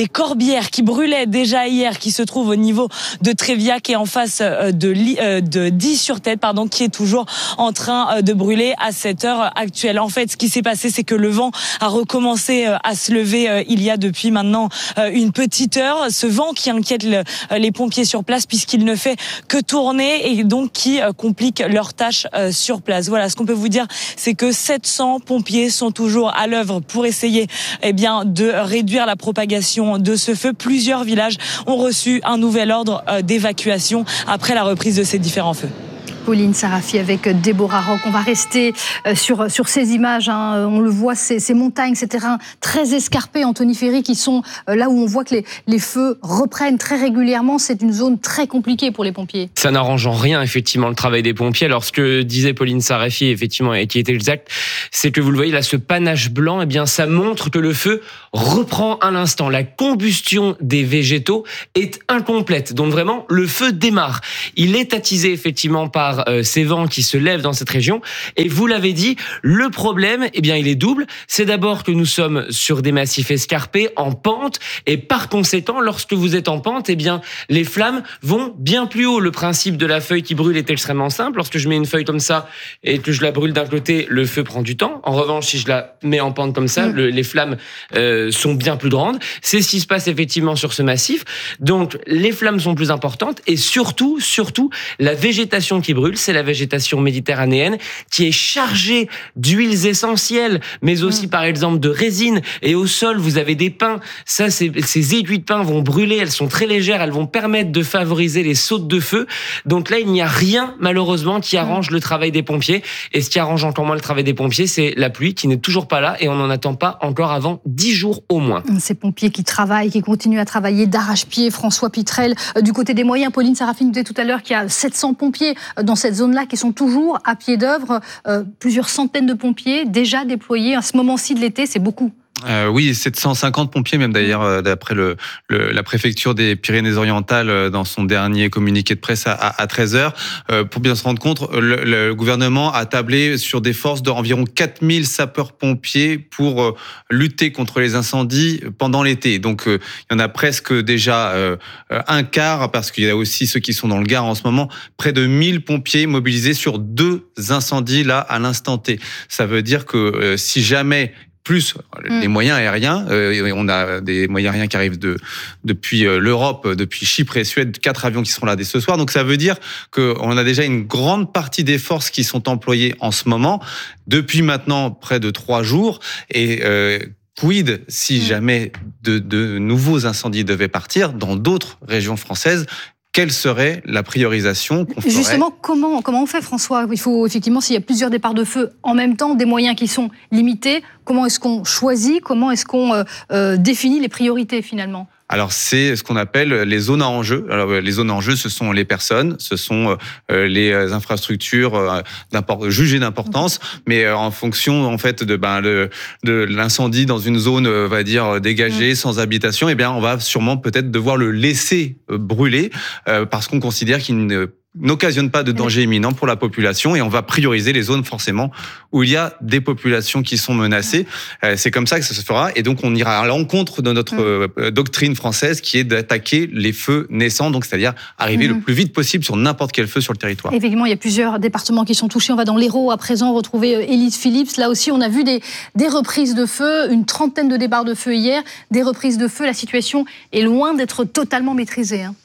des corbières qui brûlaient déjà hier, qui se trouvent au niveau de Tréviac et en face de, de Die-sur-Tête, pardon, qui est toujours en train de brûler à cette heure actuelle. En fait, ce qui s'est passé, c'est que le vent a recommencé à se lever il y a depuis maintenant une petite heure. Ce vent qui inquiète le, les pompiers sur place puisqu'il ne fait que tourner et donc qui complique leur tâche sur place. Voilà, ce qu'on peut vous dire, c'est que sept cents pompiers sont toujours à l'œuvre pour essayer eh bien, de réduire la propagation de ce feu. Plusieurs villages ont reçu un nouvel ordre d'évacuation après la reprise de ces différents feux. Pauline Sarafi avec Déborah Roch. On va rester sur, sur ces images. Hein. On le voit, ces, ces montagnes, ces terrains très escarpés, Anthony Ferry, qui sont là où on voit que les, les feux reprennent très régulièrement. C'est une zone très compliquée pour les pompiers. Ça n'arrange en rien, effectivement, le travail des pompiers. Alors, ce que disait Pauline Sarafi, effectivement, et qui était exact, c'est que vous le voyez là, ce panache blanc, eh bien, ça montre que le feu reprend à l'instant. La combustion des végétaux est incomplète. Donc, vraiment, le feu démarre. Il est attisé, effectivement, par Euh, ces vents qui se lèvent dans cette région. Et vous l'avez dit, le problème, eh bien, il est double. C'est d'abord que nous sommes sur des massifs escarpés, en pente, et par conséquent, lorsque vous êtes en pente, eh bien, les flammes vont bien plus haut. Le principe de la feuille qui brûle est extrêmement simple. Lorsque je mets une feuille comme ça et que je la brûle d'un côté, le feu prend du temps. En revanche, si je la mets en pente comme ça, mmh. le, les flammes euh, sont bien plus grandes. C'est ce qui se passe effectivement sur ce massif. Donc, les flammes sont plus importantes et surtout, surtout, la végétation qui brûle, c'est la végétation méditerranéenne qui est chargée d'huiles essentielles, mais aussi mmh. par exemple de résine. Et au sol, vous avez des pins. Ça, c'est, ces aiguilles de pin vont brûler. Elles sont très légères. Elles vont permettre de favoriser les sautes de feu. Donc là, il n'y a rien, malheureusement, qui arrange mmh. le travail des pompiers. Et ce qui arrange encore moins le travail des pompiers, c'est la pluie qui n'est toujours pas là et on n'en attend pas encore avant dix jours au moins. Ces pompiers qui travaillent, qui continuent à travailler d'arrache-pied. François Pitrel, du côté des moyens, Pauline Sarafi nous disait tout à l'heure qu'il y a sept cents pompiers dans cette zone-là qui sont toujours à pied d'œuvre. Euh, plusieurs centaines de pompiers déjà déployés à ce moment-ci de l'été, c'est beaucoup. Euh, oui, sept cent cinquante pompiers, même d'ailleurs, d'après le, le, la préfecture des Pyrénées-Orientales, dans son dernier communiqué de presse à, à treize heures. Euh, pour bien se rendre compte, le, le gouvernement a tablé sur des forces d'environ quatre mille sapeurs-pompiers pour euh, lutter contre les incendies pendant l'été. Donc, euh, il y en a presque déjà euh, un quart, parce qu'il y a aussi ceux qui sont dans le Gard en ce moment, près de mille pompiers mobilisés sur deux incendies là à l'instant T. Ça veut dire que euh, si jamais plus les moyens aériens. Euh, on a des moyens aériens qui arrivent de, depuis l'Europe, depuis Chypre et Suède, quatre avions qui seront là dès ce soir. Donc ça veut dire qu'on a déjà une grande partie des forces qui sont employées en ce moment, depuis maintenant près de trois jours. Et euh, quid si jamais de, de nouveaux incendies devaient partir dans d'autres régions françaises? Quelle serait la priorisation qu'on ferait ? Justement, comment, comment on fait, François ? Il faut effectivement, s'il y a plusieurs départs de feu en même temps, des moyens qui sont limités, comment est-ce qu'on choisit ? Comment est-ce qu'on euh, euh, définit les priorités finalement ? Alors, c'est ce qu'on appelle les zones à enjeu. Alors, les zones à enjeu, ce sont les personnes, ce sont euh, les infrastructures euh, jugées d'importance, mais euh, en fonction, en fait, de, ben, le, de l'incendie dans une zone, on va dire, dégagée, mmh. sans habitation, eh bien, on va sûrement peut-être devoir le laisser brûler euh, parce qu'on considère qu'il ne n'occasionne pas de danger imminent pour la population et on va prioriser les zones forcément où il y a des populations qui sont menacées. C'est comme ça que ça se fera et donc on ira à l'encontre de notre mmh. doctrine française qui est d'attaquer les feux naissants, donc c'est-à-dire arriver mmh. le plus vite possible sur n'importe quel feu sur le territoire. Effectivement, il y a plusieurs départements qui sont touchés. On va dans l'Hérault à présent retrouver Élise Phillips. Là aussi, on a vu des, des reprises de feu, une trentaine de départs de feu hier, des reprises de feu. La situation est loin d'être totalement maîtrisée. Hein.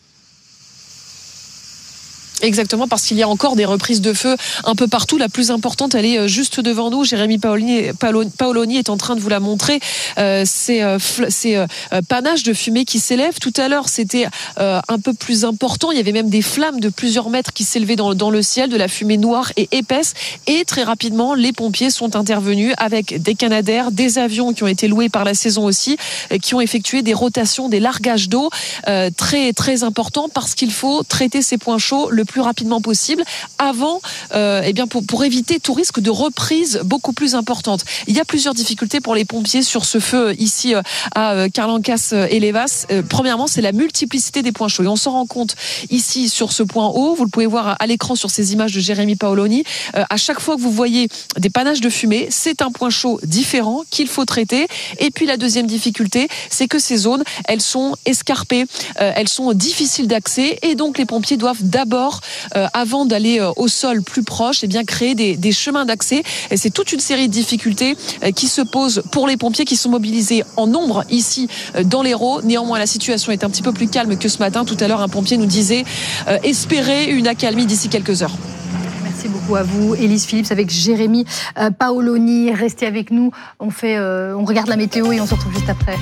Exactement, parce qu'il y a encore des reprises de feu un peu partout. La plus importante, elle est juste devant nous. Jérémy Paoloni, Paoloni est en train de vous la montrer. Euh, ces euh, ces euh, panaches de fumée qui s'élèvent. Tout à l'heure, c'était euh, un peu plus important. Il y avait même des flammes de plusieurs mètres qui s'élevaient dans, dans le ciel, de la fumée noire et épaisse. Et très rapidement, les pompiers sont intervenus avec des Canadair, des avions qui ont été loués par la saison aussi, qui ont effectué des rotations, des largages d'eau euh, très très importants parce qu'il faut traiter ces points chauds le plus rapidement possible, avant, euh, eh bien pour, pour éviter tout risque de reprise beaucoup plus importante. Il y a plusieurs difficultés pour les pompiers sur ce feu ici à Carlancas et Levas. Euh, premièrement, c'est la multiplicité des points chauds. Et on s'en rend compte ici sur ce point haut. Vous le pouvez voir à l'écran sur ces images de Jérémy Paoloni. Euh, à chaque fois que vous voyez des panaches de fumée, c'est un point chaud différent qu'il faut traiter. Et puis la deuxième difficulté, c'est que ces zones, elles sont escarpées, euh, elles sont difficiles d'accès, et donc les pompiers doivent d'abord, euh, avant d'aller euh, au sol plus proche, eh bien créer des, des chemins d'accès. Et c'est toute une série de difficultés euh, qui se posent pour les pompiers qui sont mobilisés en nombre ici euh, dans l'Hérault. Néanmoins, la situation est un petit peu plus calme que ce matin. Tout à l'heure, un pompier nous disait euh, espérer une accalmie d'ici quelques heures. Merci beaucoup à vous, Élise Phillips, avec Jérémy euh, Paoloni. Restez avec nous. On fait, euh, on regarde la météo et on se retrouve juste après.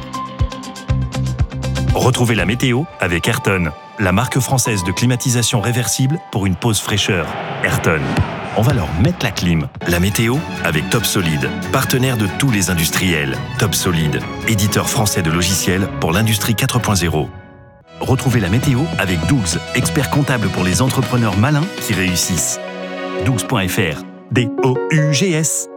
Retrouvez la météo avec Ayrton, la marque française de climatisation réversible pour une pause fraîcheur. Ayrton. On va leur mettre la clim. La météo avec Top Solid, partenaire de tous les industriels. Top Solid, éditeur français de logiciels pour l'industrie quatre point zéro. Retrouvez la météo avec Dougs, expert comptable pour les entrepreneurs malins qui réussissent. dougs point f r, D O U G S.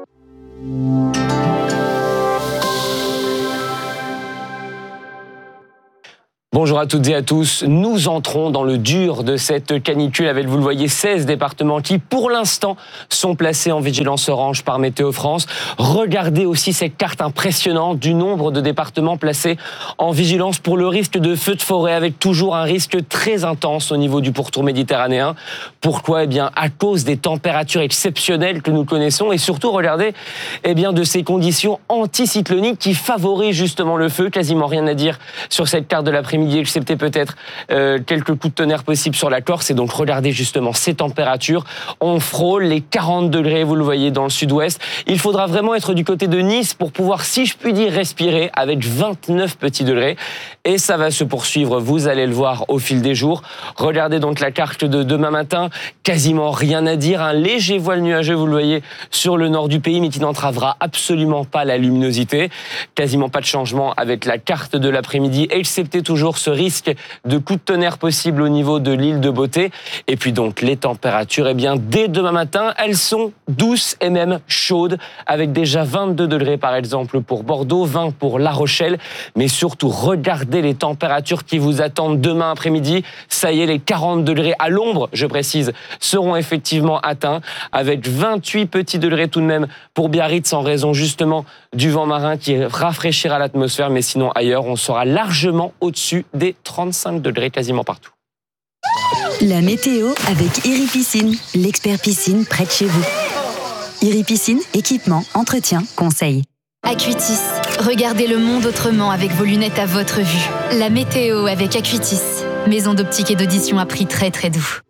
Bonjour à toutes et à tous. Nous entrons dans le dur de cette canicule avec, vous le voyez, seize départements qui, pour l'instant, sont placés en vigilance orange par Météo France. Regardez aussi cette carte impressionnante du nombre de départements placés en vigilance pour le risque de feu de forêt, avec toujours un risque très intense au niveau du pourtour méditerranéen. Pourquoi ? Eh bien, à cause des températures exceptionnelles que nous connaissons, et surtout, regardez, eh bien, de ces conditions anticycloniques qui favorisent justement le feu. Quasiment rien à dire sur cette carte de l'après-midi, excepté peut-être euh, quelques coups de tonnerre possibles sur la Corse. Et donc regardez justement ces températures. On frôle les quarante degrés, vous le voyez, dans le sud-ouest. Il faudra vraiment être du côté de Nice pour pouvoir, si je puis dire, respirer avec vingt-neuf petits degrés. Et ça va se poursuivre, vous allez le voir au fil des jours. Regardez donc la carte de demain matin. Quasiment rien à dire. Un léger voile nuageux, vous le voyez, sur le nord du pays, mais qui n'entravera absolument pas la luminosité. Quasiment pas de changement avec la carte de l'après-midi, excepté toujours ce risque de coup de tonnerre possible au niveau de l'île de Beauté. Et puis donc les températures, eh bien dès demain matin, elles sont douces et même chaudes, avec déjà vingt-deux degrés par exemple pour Bordeaux, vingt pour La Rochelle. Mais surtout, regardez les températures qui vous attendent demain après-midi. Ça y est, les quarante degrés à l'ombre, je précise, seront effectivement atteints, avec vingt-huit petits degrés tout de même pour Biarritz, en raison justement du vent marin qui rafraîchira l'atmosphère. Mais sinon ailleurs, on sera largement au-dessus des trente-cinq degrés quasiment partout. La météo avec Iri Piscine, l'expert piscine près de chez vous. Iri Piscine, équipement, entretien, conseil. Acuitis, regardez le monde autrement avec vos lunettes à votre vue. La météo avec Acuitis, maison d'optique et d'audition à prix très très doux.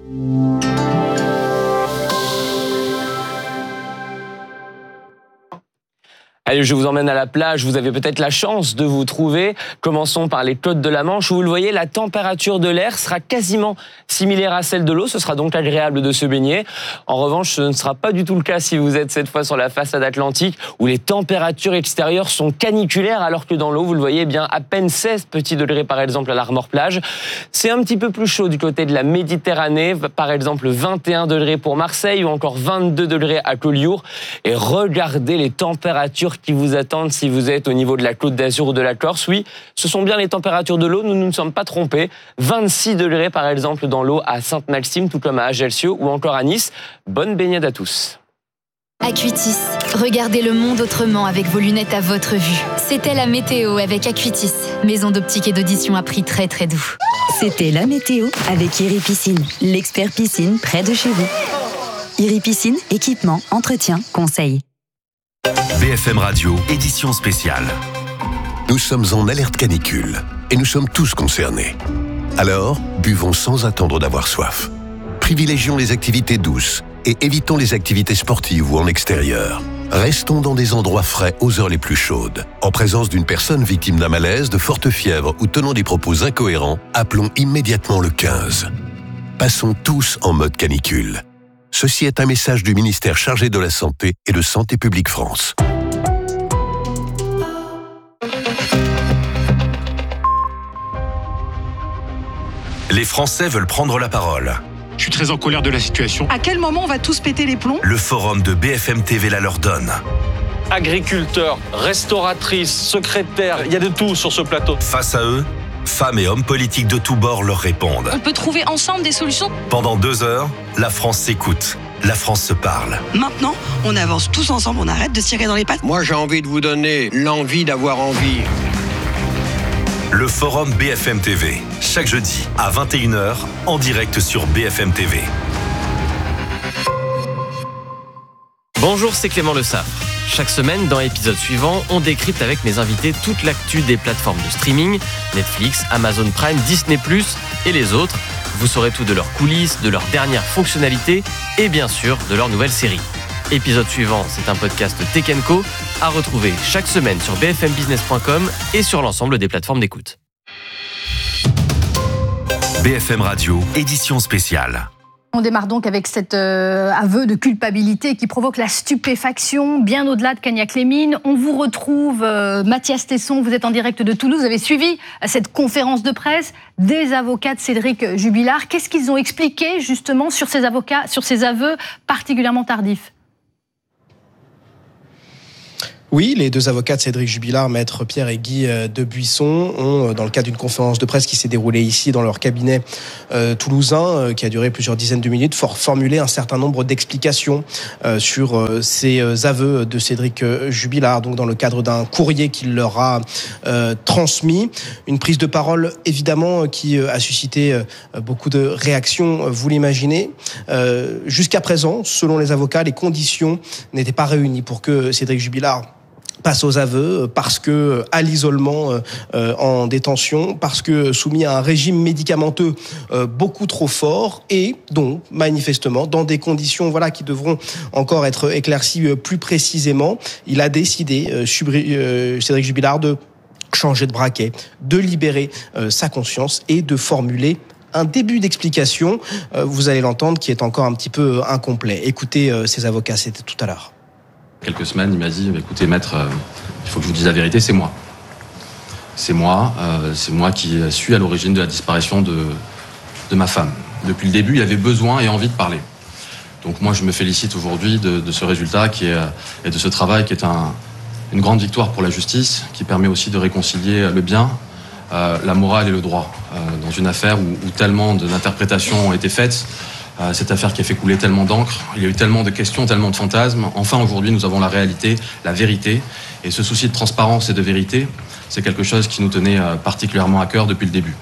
Allez, je vous emmène à la plage. Vous avez peut-être la chance de vous trouver. Commençons par les côtes de la Manche. Où vous le voyez, la température de l'air sera quasiment similaire à celle de l'eau. Ce sera donc agréable de se baigner. En revanche, ce ne sera pas du tout le cas si vous êtes cette fois sur la façade atlantique, où les températures extérieures sont caniculaires, alors que dans l'eau, vous le voyez, eh bien à peine seize petits degrés par exemple à l'Armor-Plage. C'est un petit peu plus chaud du côté de la Méditerranée. Par exemple, vingt et un degrés pour Marseille ou encore vingt-deux degrés à Collioure. Et regardez les températures qui vous attendent si vous êtes au niveau de la Côte d'Azur ou de la Corse. Oui, ce sont bien les températures de l'eau, nous ne nous sommes pas trompés. vingt-six degrés par exemple dans l'eau à Sainte-Maxime, tout comme à Ajaccio ou encore à Nice. Bonne baignade à tous. Acuitis, regardez le monde autrement avec vos lunettes à votre vue. C'était la météo avec Acuitis, maison d'optique et d'audition à prix très très doux. C'était la météo avec Iri Piscine, l'expert piscine près de chez vous. Iri Piscine, équipement, entretien, conseil. B F M Radio, édition spéciale. Nous sommes en alerte canicule et nous sommes tous concernés. Alors, buvons sans attendre d'avoir soif. Privilégions les activités douces et évitons les activités sportives ou en extérieur. Restons dans des endroits frais aux heures les plus chaudes. En présence d'une personne victime d'un malaise, de forte fièvre ou tenant des propos incohérents, appelons immédiatement le quinze. Passons tous en mode canicule. Ceci est un message du ministère chargé de la Santé et de Santé publique France. Les Français veulent prendre la parole. Je suis très en colère de la situation. À quel moment on va tous péter les plombs ? Le forum de B F M T V la leur donne. Agriculteurs, restauratrices, secrétaires, il y a de tout sur ce plateau. Face à eux, femmes et hommes politiques de tous bords leur répondent. On peut trouver ensemble des solutions. Pendant deux heures, la France s'écoute. La France se parle. Maintenant, on avance tous ensemble, on arrête de se tirer dans les pattes. Moi, j'ai envie de vous donner l'envie d'avoir envie. Le forum B F M T V, chaque jeudi à vingt et une heures, en direct sur B F M T V. Bonjour, c'est Clément Le Saffre. Chaque semaine, dans l'épisode suivant, on décrypte avec mes invités toute l'actu des plateformes de streaming, Netflix, Amazon Prime, Disney plus, et les autres. Vous saurez tout de leurs coulisses, de leurs dernières fonctionnalités et bien sûr de leurs nouvelles séries. Épisode suivant, c'est un podcast Tech and Co à retrouver chaque semaine sur b f m business point com et sur l'ensemble des plateformes d'écoute. B F M Radio, édition spéciale. On démarre donc avec cet euh, aveu de culpabilité qui provoque la stupéfaction, bien au-delà de Cagnac-les-Mines. On vous retrouve, euh, Mathias Tesson, vous êtes en direct de Toulouse, vous avez suivi cette conférence de presse des avocats de Cédric Jubilard. Qu'est-ce qu'ils ont expliqué justement sur ces avocats, sur ces aveux particulièrement tardifs ? Oui, les deux avocats de Cédric Jubilard, maître Pierre et Guy de Buisson, ont, dans le cadre d'une conférence de presse qui s'est déroulée ici dans leur cabinet euh, toulousain, euh, qui a duré plusieurs dizaines de minutes, for- formulé un certain nombre d'explications euh, sur euh, ces euh, aveux de Cédric Jubilard, donc dans le cadre d'un courrier qu'il leur a euh, transmis. Une prise de parole, évidemment, qui euh, a suscité euh, beaucoup de réactions, euh, vous l'imaginez. Euh, jusqu'à présent, selon les avocats, les conditions n'étaient pas réunies pour que Cédric Jubilard passe aux aveux, parce que à l'isolement euh, en détention, parce que soumis à un régime médicamenteux euh, beaucoup trop fort, et donc manifestement dans des conditions voilà qui devront encore être éclaircies plus précisément, il a décidé euh, Subri, euh, Cédric Jubilard de changer de braquet, de libérer euh, sa conscience et de formuler un début d'explication, euh, vous allez l'entendre, qui est encore un petit peu incomplet. Écoutez euh, ses avocats, c'était tout à l'heure. Quelques semaines, il m'a dit, écoutez maître, euh, il faut que je vous dise la vérité, c'est moi. C'est moi, euh, c'est moi qui suis à l'origine de la disparition de, de ma femme. Depuis le début, il avait besoin et envie de parler. Donc moi, je me félicite aujourd'hui de, de ce résultat qui est, et de ce travail qui est un, une grande victoire pour la justice, qui permet aussi de réconcilier le bien, euh, la morale et le droit. Euh, dans une affaire où, où tellement d'interprétations ont été faites, Euh, cette affaire qui a fait couler tellement d'encre, il y a eu tellement de questions, tellement de fantasmes. Enfin, aujourd'hui, nous avons la réalité, la vérité. Et ce souci de transparence et de vérité, c'est quelque chose qui nous tenait euh, particulièrement à cœur depuis le début.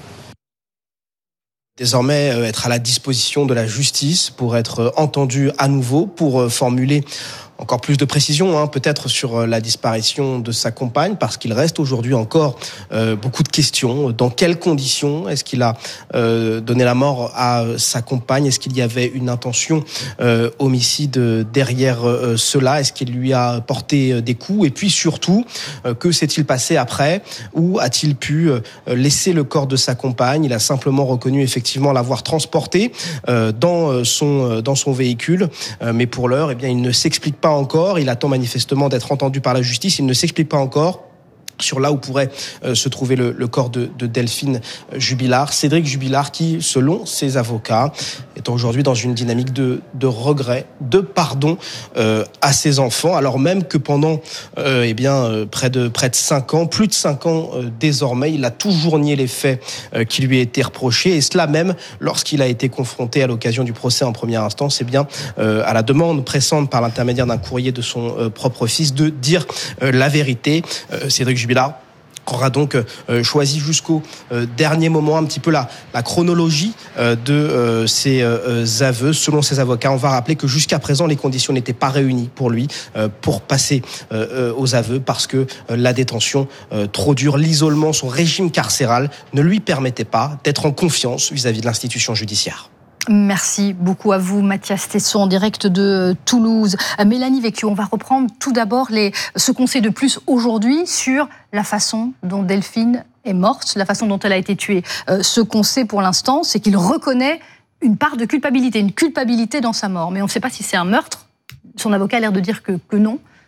Désormais, euh, être à la disposition de la justice pour être entendu à nouveau, pour euh, formuler encore plus de précision, hein, peut-être sur la disparition de sa compagne, parce qu'il reste aujourd'hui encore euh, beaucoup de questions. Dans quelles conditions est-ce qu'il a euh, donné la mort à sa compagne ? Est-ce qu'il y avait une intention euh, homicide derrière euh, cela ? Est-ce qu'il lui a porté des coups ? Et puis surtout, euh, que s'est-il passé après ? Où a-t-il pu euh, laisser le corps de sa compagne ? Il a simplement reconnu effectivement l'avoir transporté euh, dans son dans son véhicule, euh, mais pour l'heure, eh bien, il ne s'explique pas encore. Il attend manifestement d'être entendu par la justice. Il ne s'explique pas encore sur là où pourrait euh, se trouver le, le corps de, de Delphine Jubilard. Cédric Jubilard qui, selon ses avocats, est aujourd'hui dans une dynamique de, de regret, de pardon euh, à ses enfants, alors même que pendant euh, eh bien, euh, près de, près de cinq ans, plus de cinq ans euh, désormais, il a toujours nié les faits euh, qui lui étaient reprochés, et cela même lorsqu'il a été confronté à l'occasion du procès en première instance, eh bien, euh, à la demande pressante par l'intermédiaire d'un courrier de son euh, propre fils de dire euh, la vérité. Euh, Cédric Jubilard aura donc euh, choisi jusqu'au euh, dernier moment un petit peu la, la chronologie euh, de euh, ses euh, aveux. Selon ses avocats, on va rappeler que jusqu'à présent, les conditions n'étaient pas réunies pour lui euh, pour passer euh, aux aveux, parce que euh, la détention euh, trop dure, l'isolement, son régime carcéral ne lui permettait pas d'être en confiance vis-à-vis de l'institution judiciaire. Merci beaucoup à vous, Mathias Tesson, en direct de Toulouse. Mélanie Vecchio, on va reprendre tout d'abord les, ce qu'on sait de plus aujourd'hui sur la façon dont Delphine est morte, la façon dont elle a été tuée. Euh, ce qu'on sait pour l'instant, c'est qu'il reconnaît une part de culpabilité, une culpabilité dans sa mort. Mais on ne sait pas si c'est un meurtre. Son avocat a l'air de dire que, que non.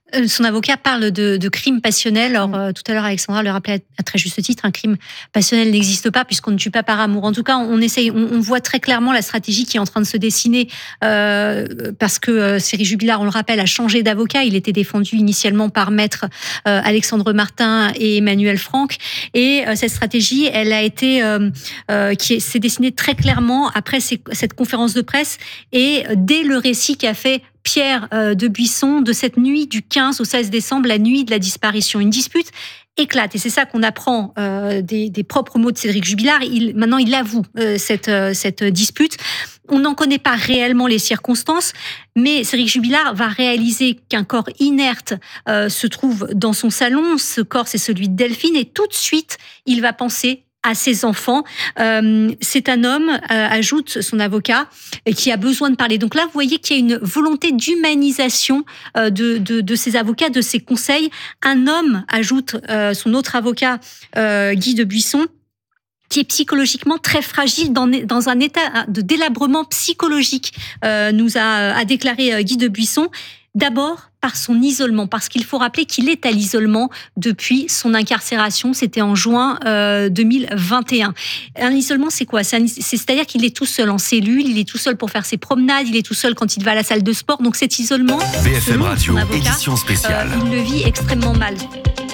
Son avocat parle de, de crime passionnel. Alors, euh, tout à l'heure, Alexandra le rappelait à, à très juste titre, un crime passionnel n'existe pas puisqu'on ne tue pas par amour. En tout cas, on essaye, on, on voit très clairement la stratégie qui est en train de se dessiner euh, parce que euh, Cédric Jubilard, on le rappelle, a changé d'avocat. Il était défendu initialement par maître euh, Alexandre Martin et Emmanuel Franck. Et euh, cette stratégie, elle a été, euh, euh, qui s'est dessinée très clairement après ces, cette conférence de presse et dès le récit qu'a fait Pierre de Buisson de cette nuit du quinze au seize décembre, la nuit de la disparition. Une dispute éclate et c'est ça qu'on apprend euh, des, des propres mots de Cédric Jubilard. Il, maintenant, il avoue euh, cette, euh, cette dispute. On n'en connaît pas réellement les circonstances, mais Cédric Jubilard va réaliser qu'un corps inerte euh, se trouve dans son salon. Ce corps, c'est celui de Delphine et tout de suite, il va penser à ses enfants. Euh, c'est un homme, euh, ajoute son avocat, qui a besoin de parler. Donc là, vous voyez qu'il y a une volonté d'humanisation euh, de, de, de ses avocats, de ses conseils. Un homme, ajoute euh, son autre avocat, euh, Guy de Buisson, qui est psychologiquement très fragile, dans, dans un état de délabrement psychologique, euh, nous a, a déclaré Guy de Buisson. D'abord, par son isolement, parce qu'il faut rappeler qu'il est à l'isolement depuis son incarcération, c'était en juin euh, deux mille vingt et un. Un isolement, c'est quoi ? C'est un, c'est-à-dire qu'il est tout seul en cellule, il est tout seul pour faire ses promenades, il est tout seul quand il va à la salle de sport, donc cet isolement, B F M Radio, avocat, édition spéciale. Euh, il le vit extrêmement mal.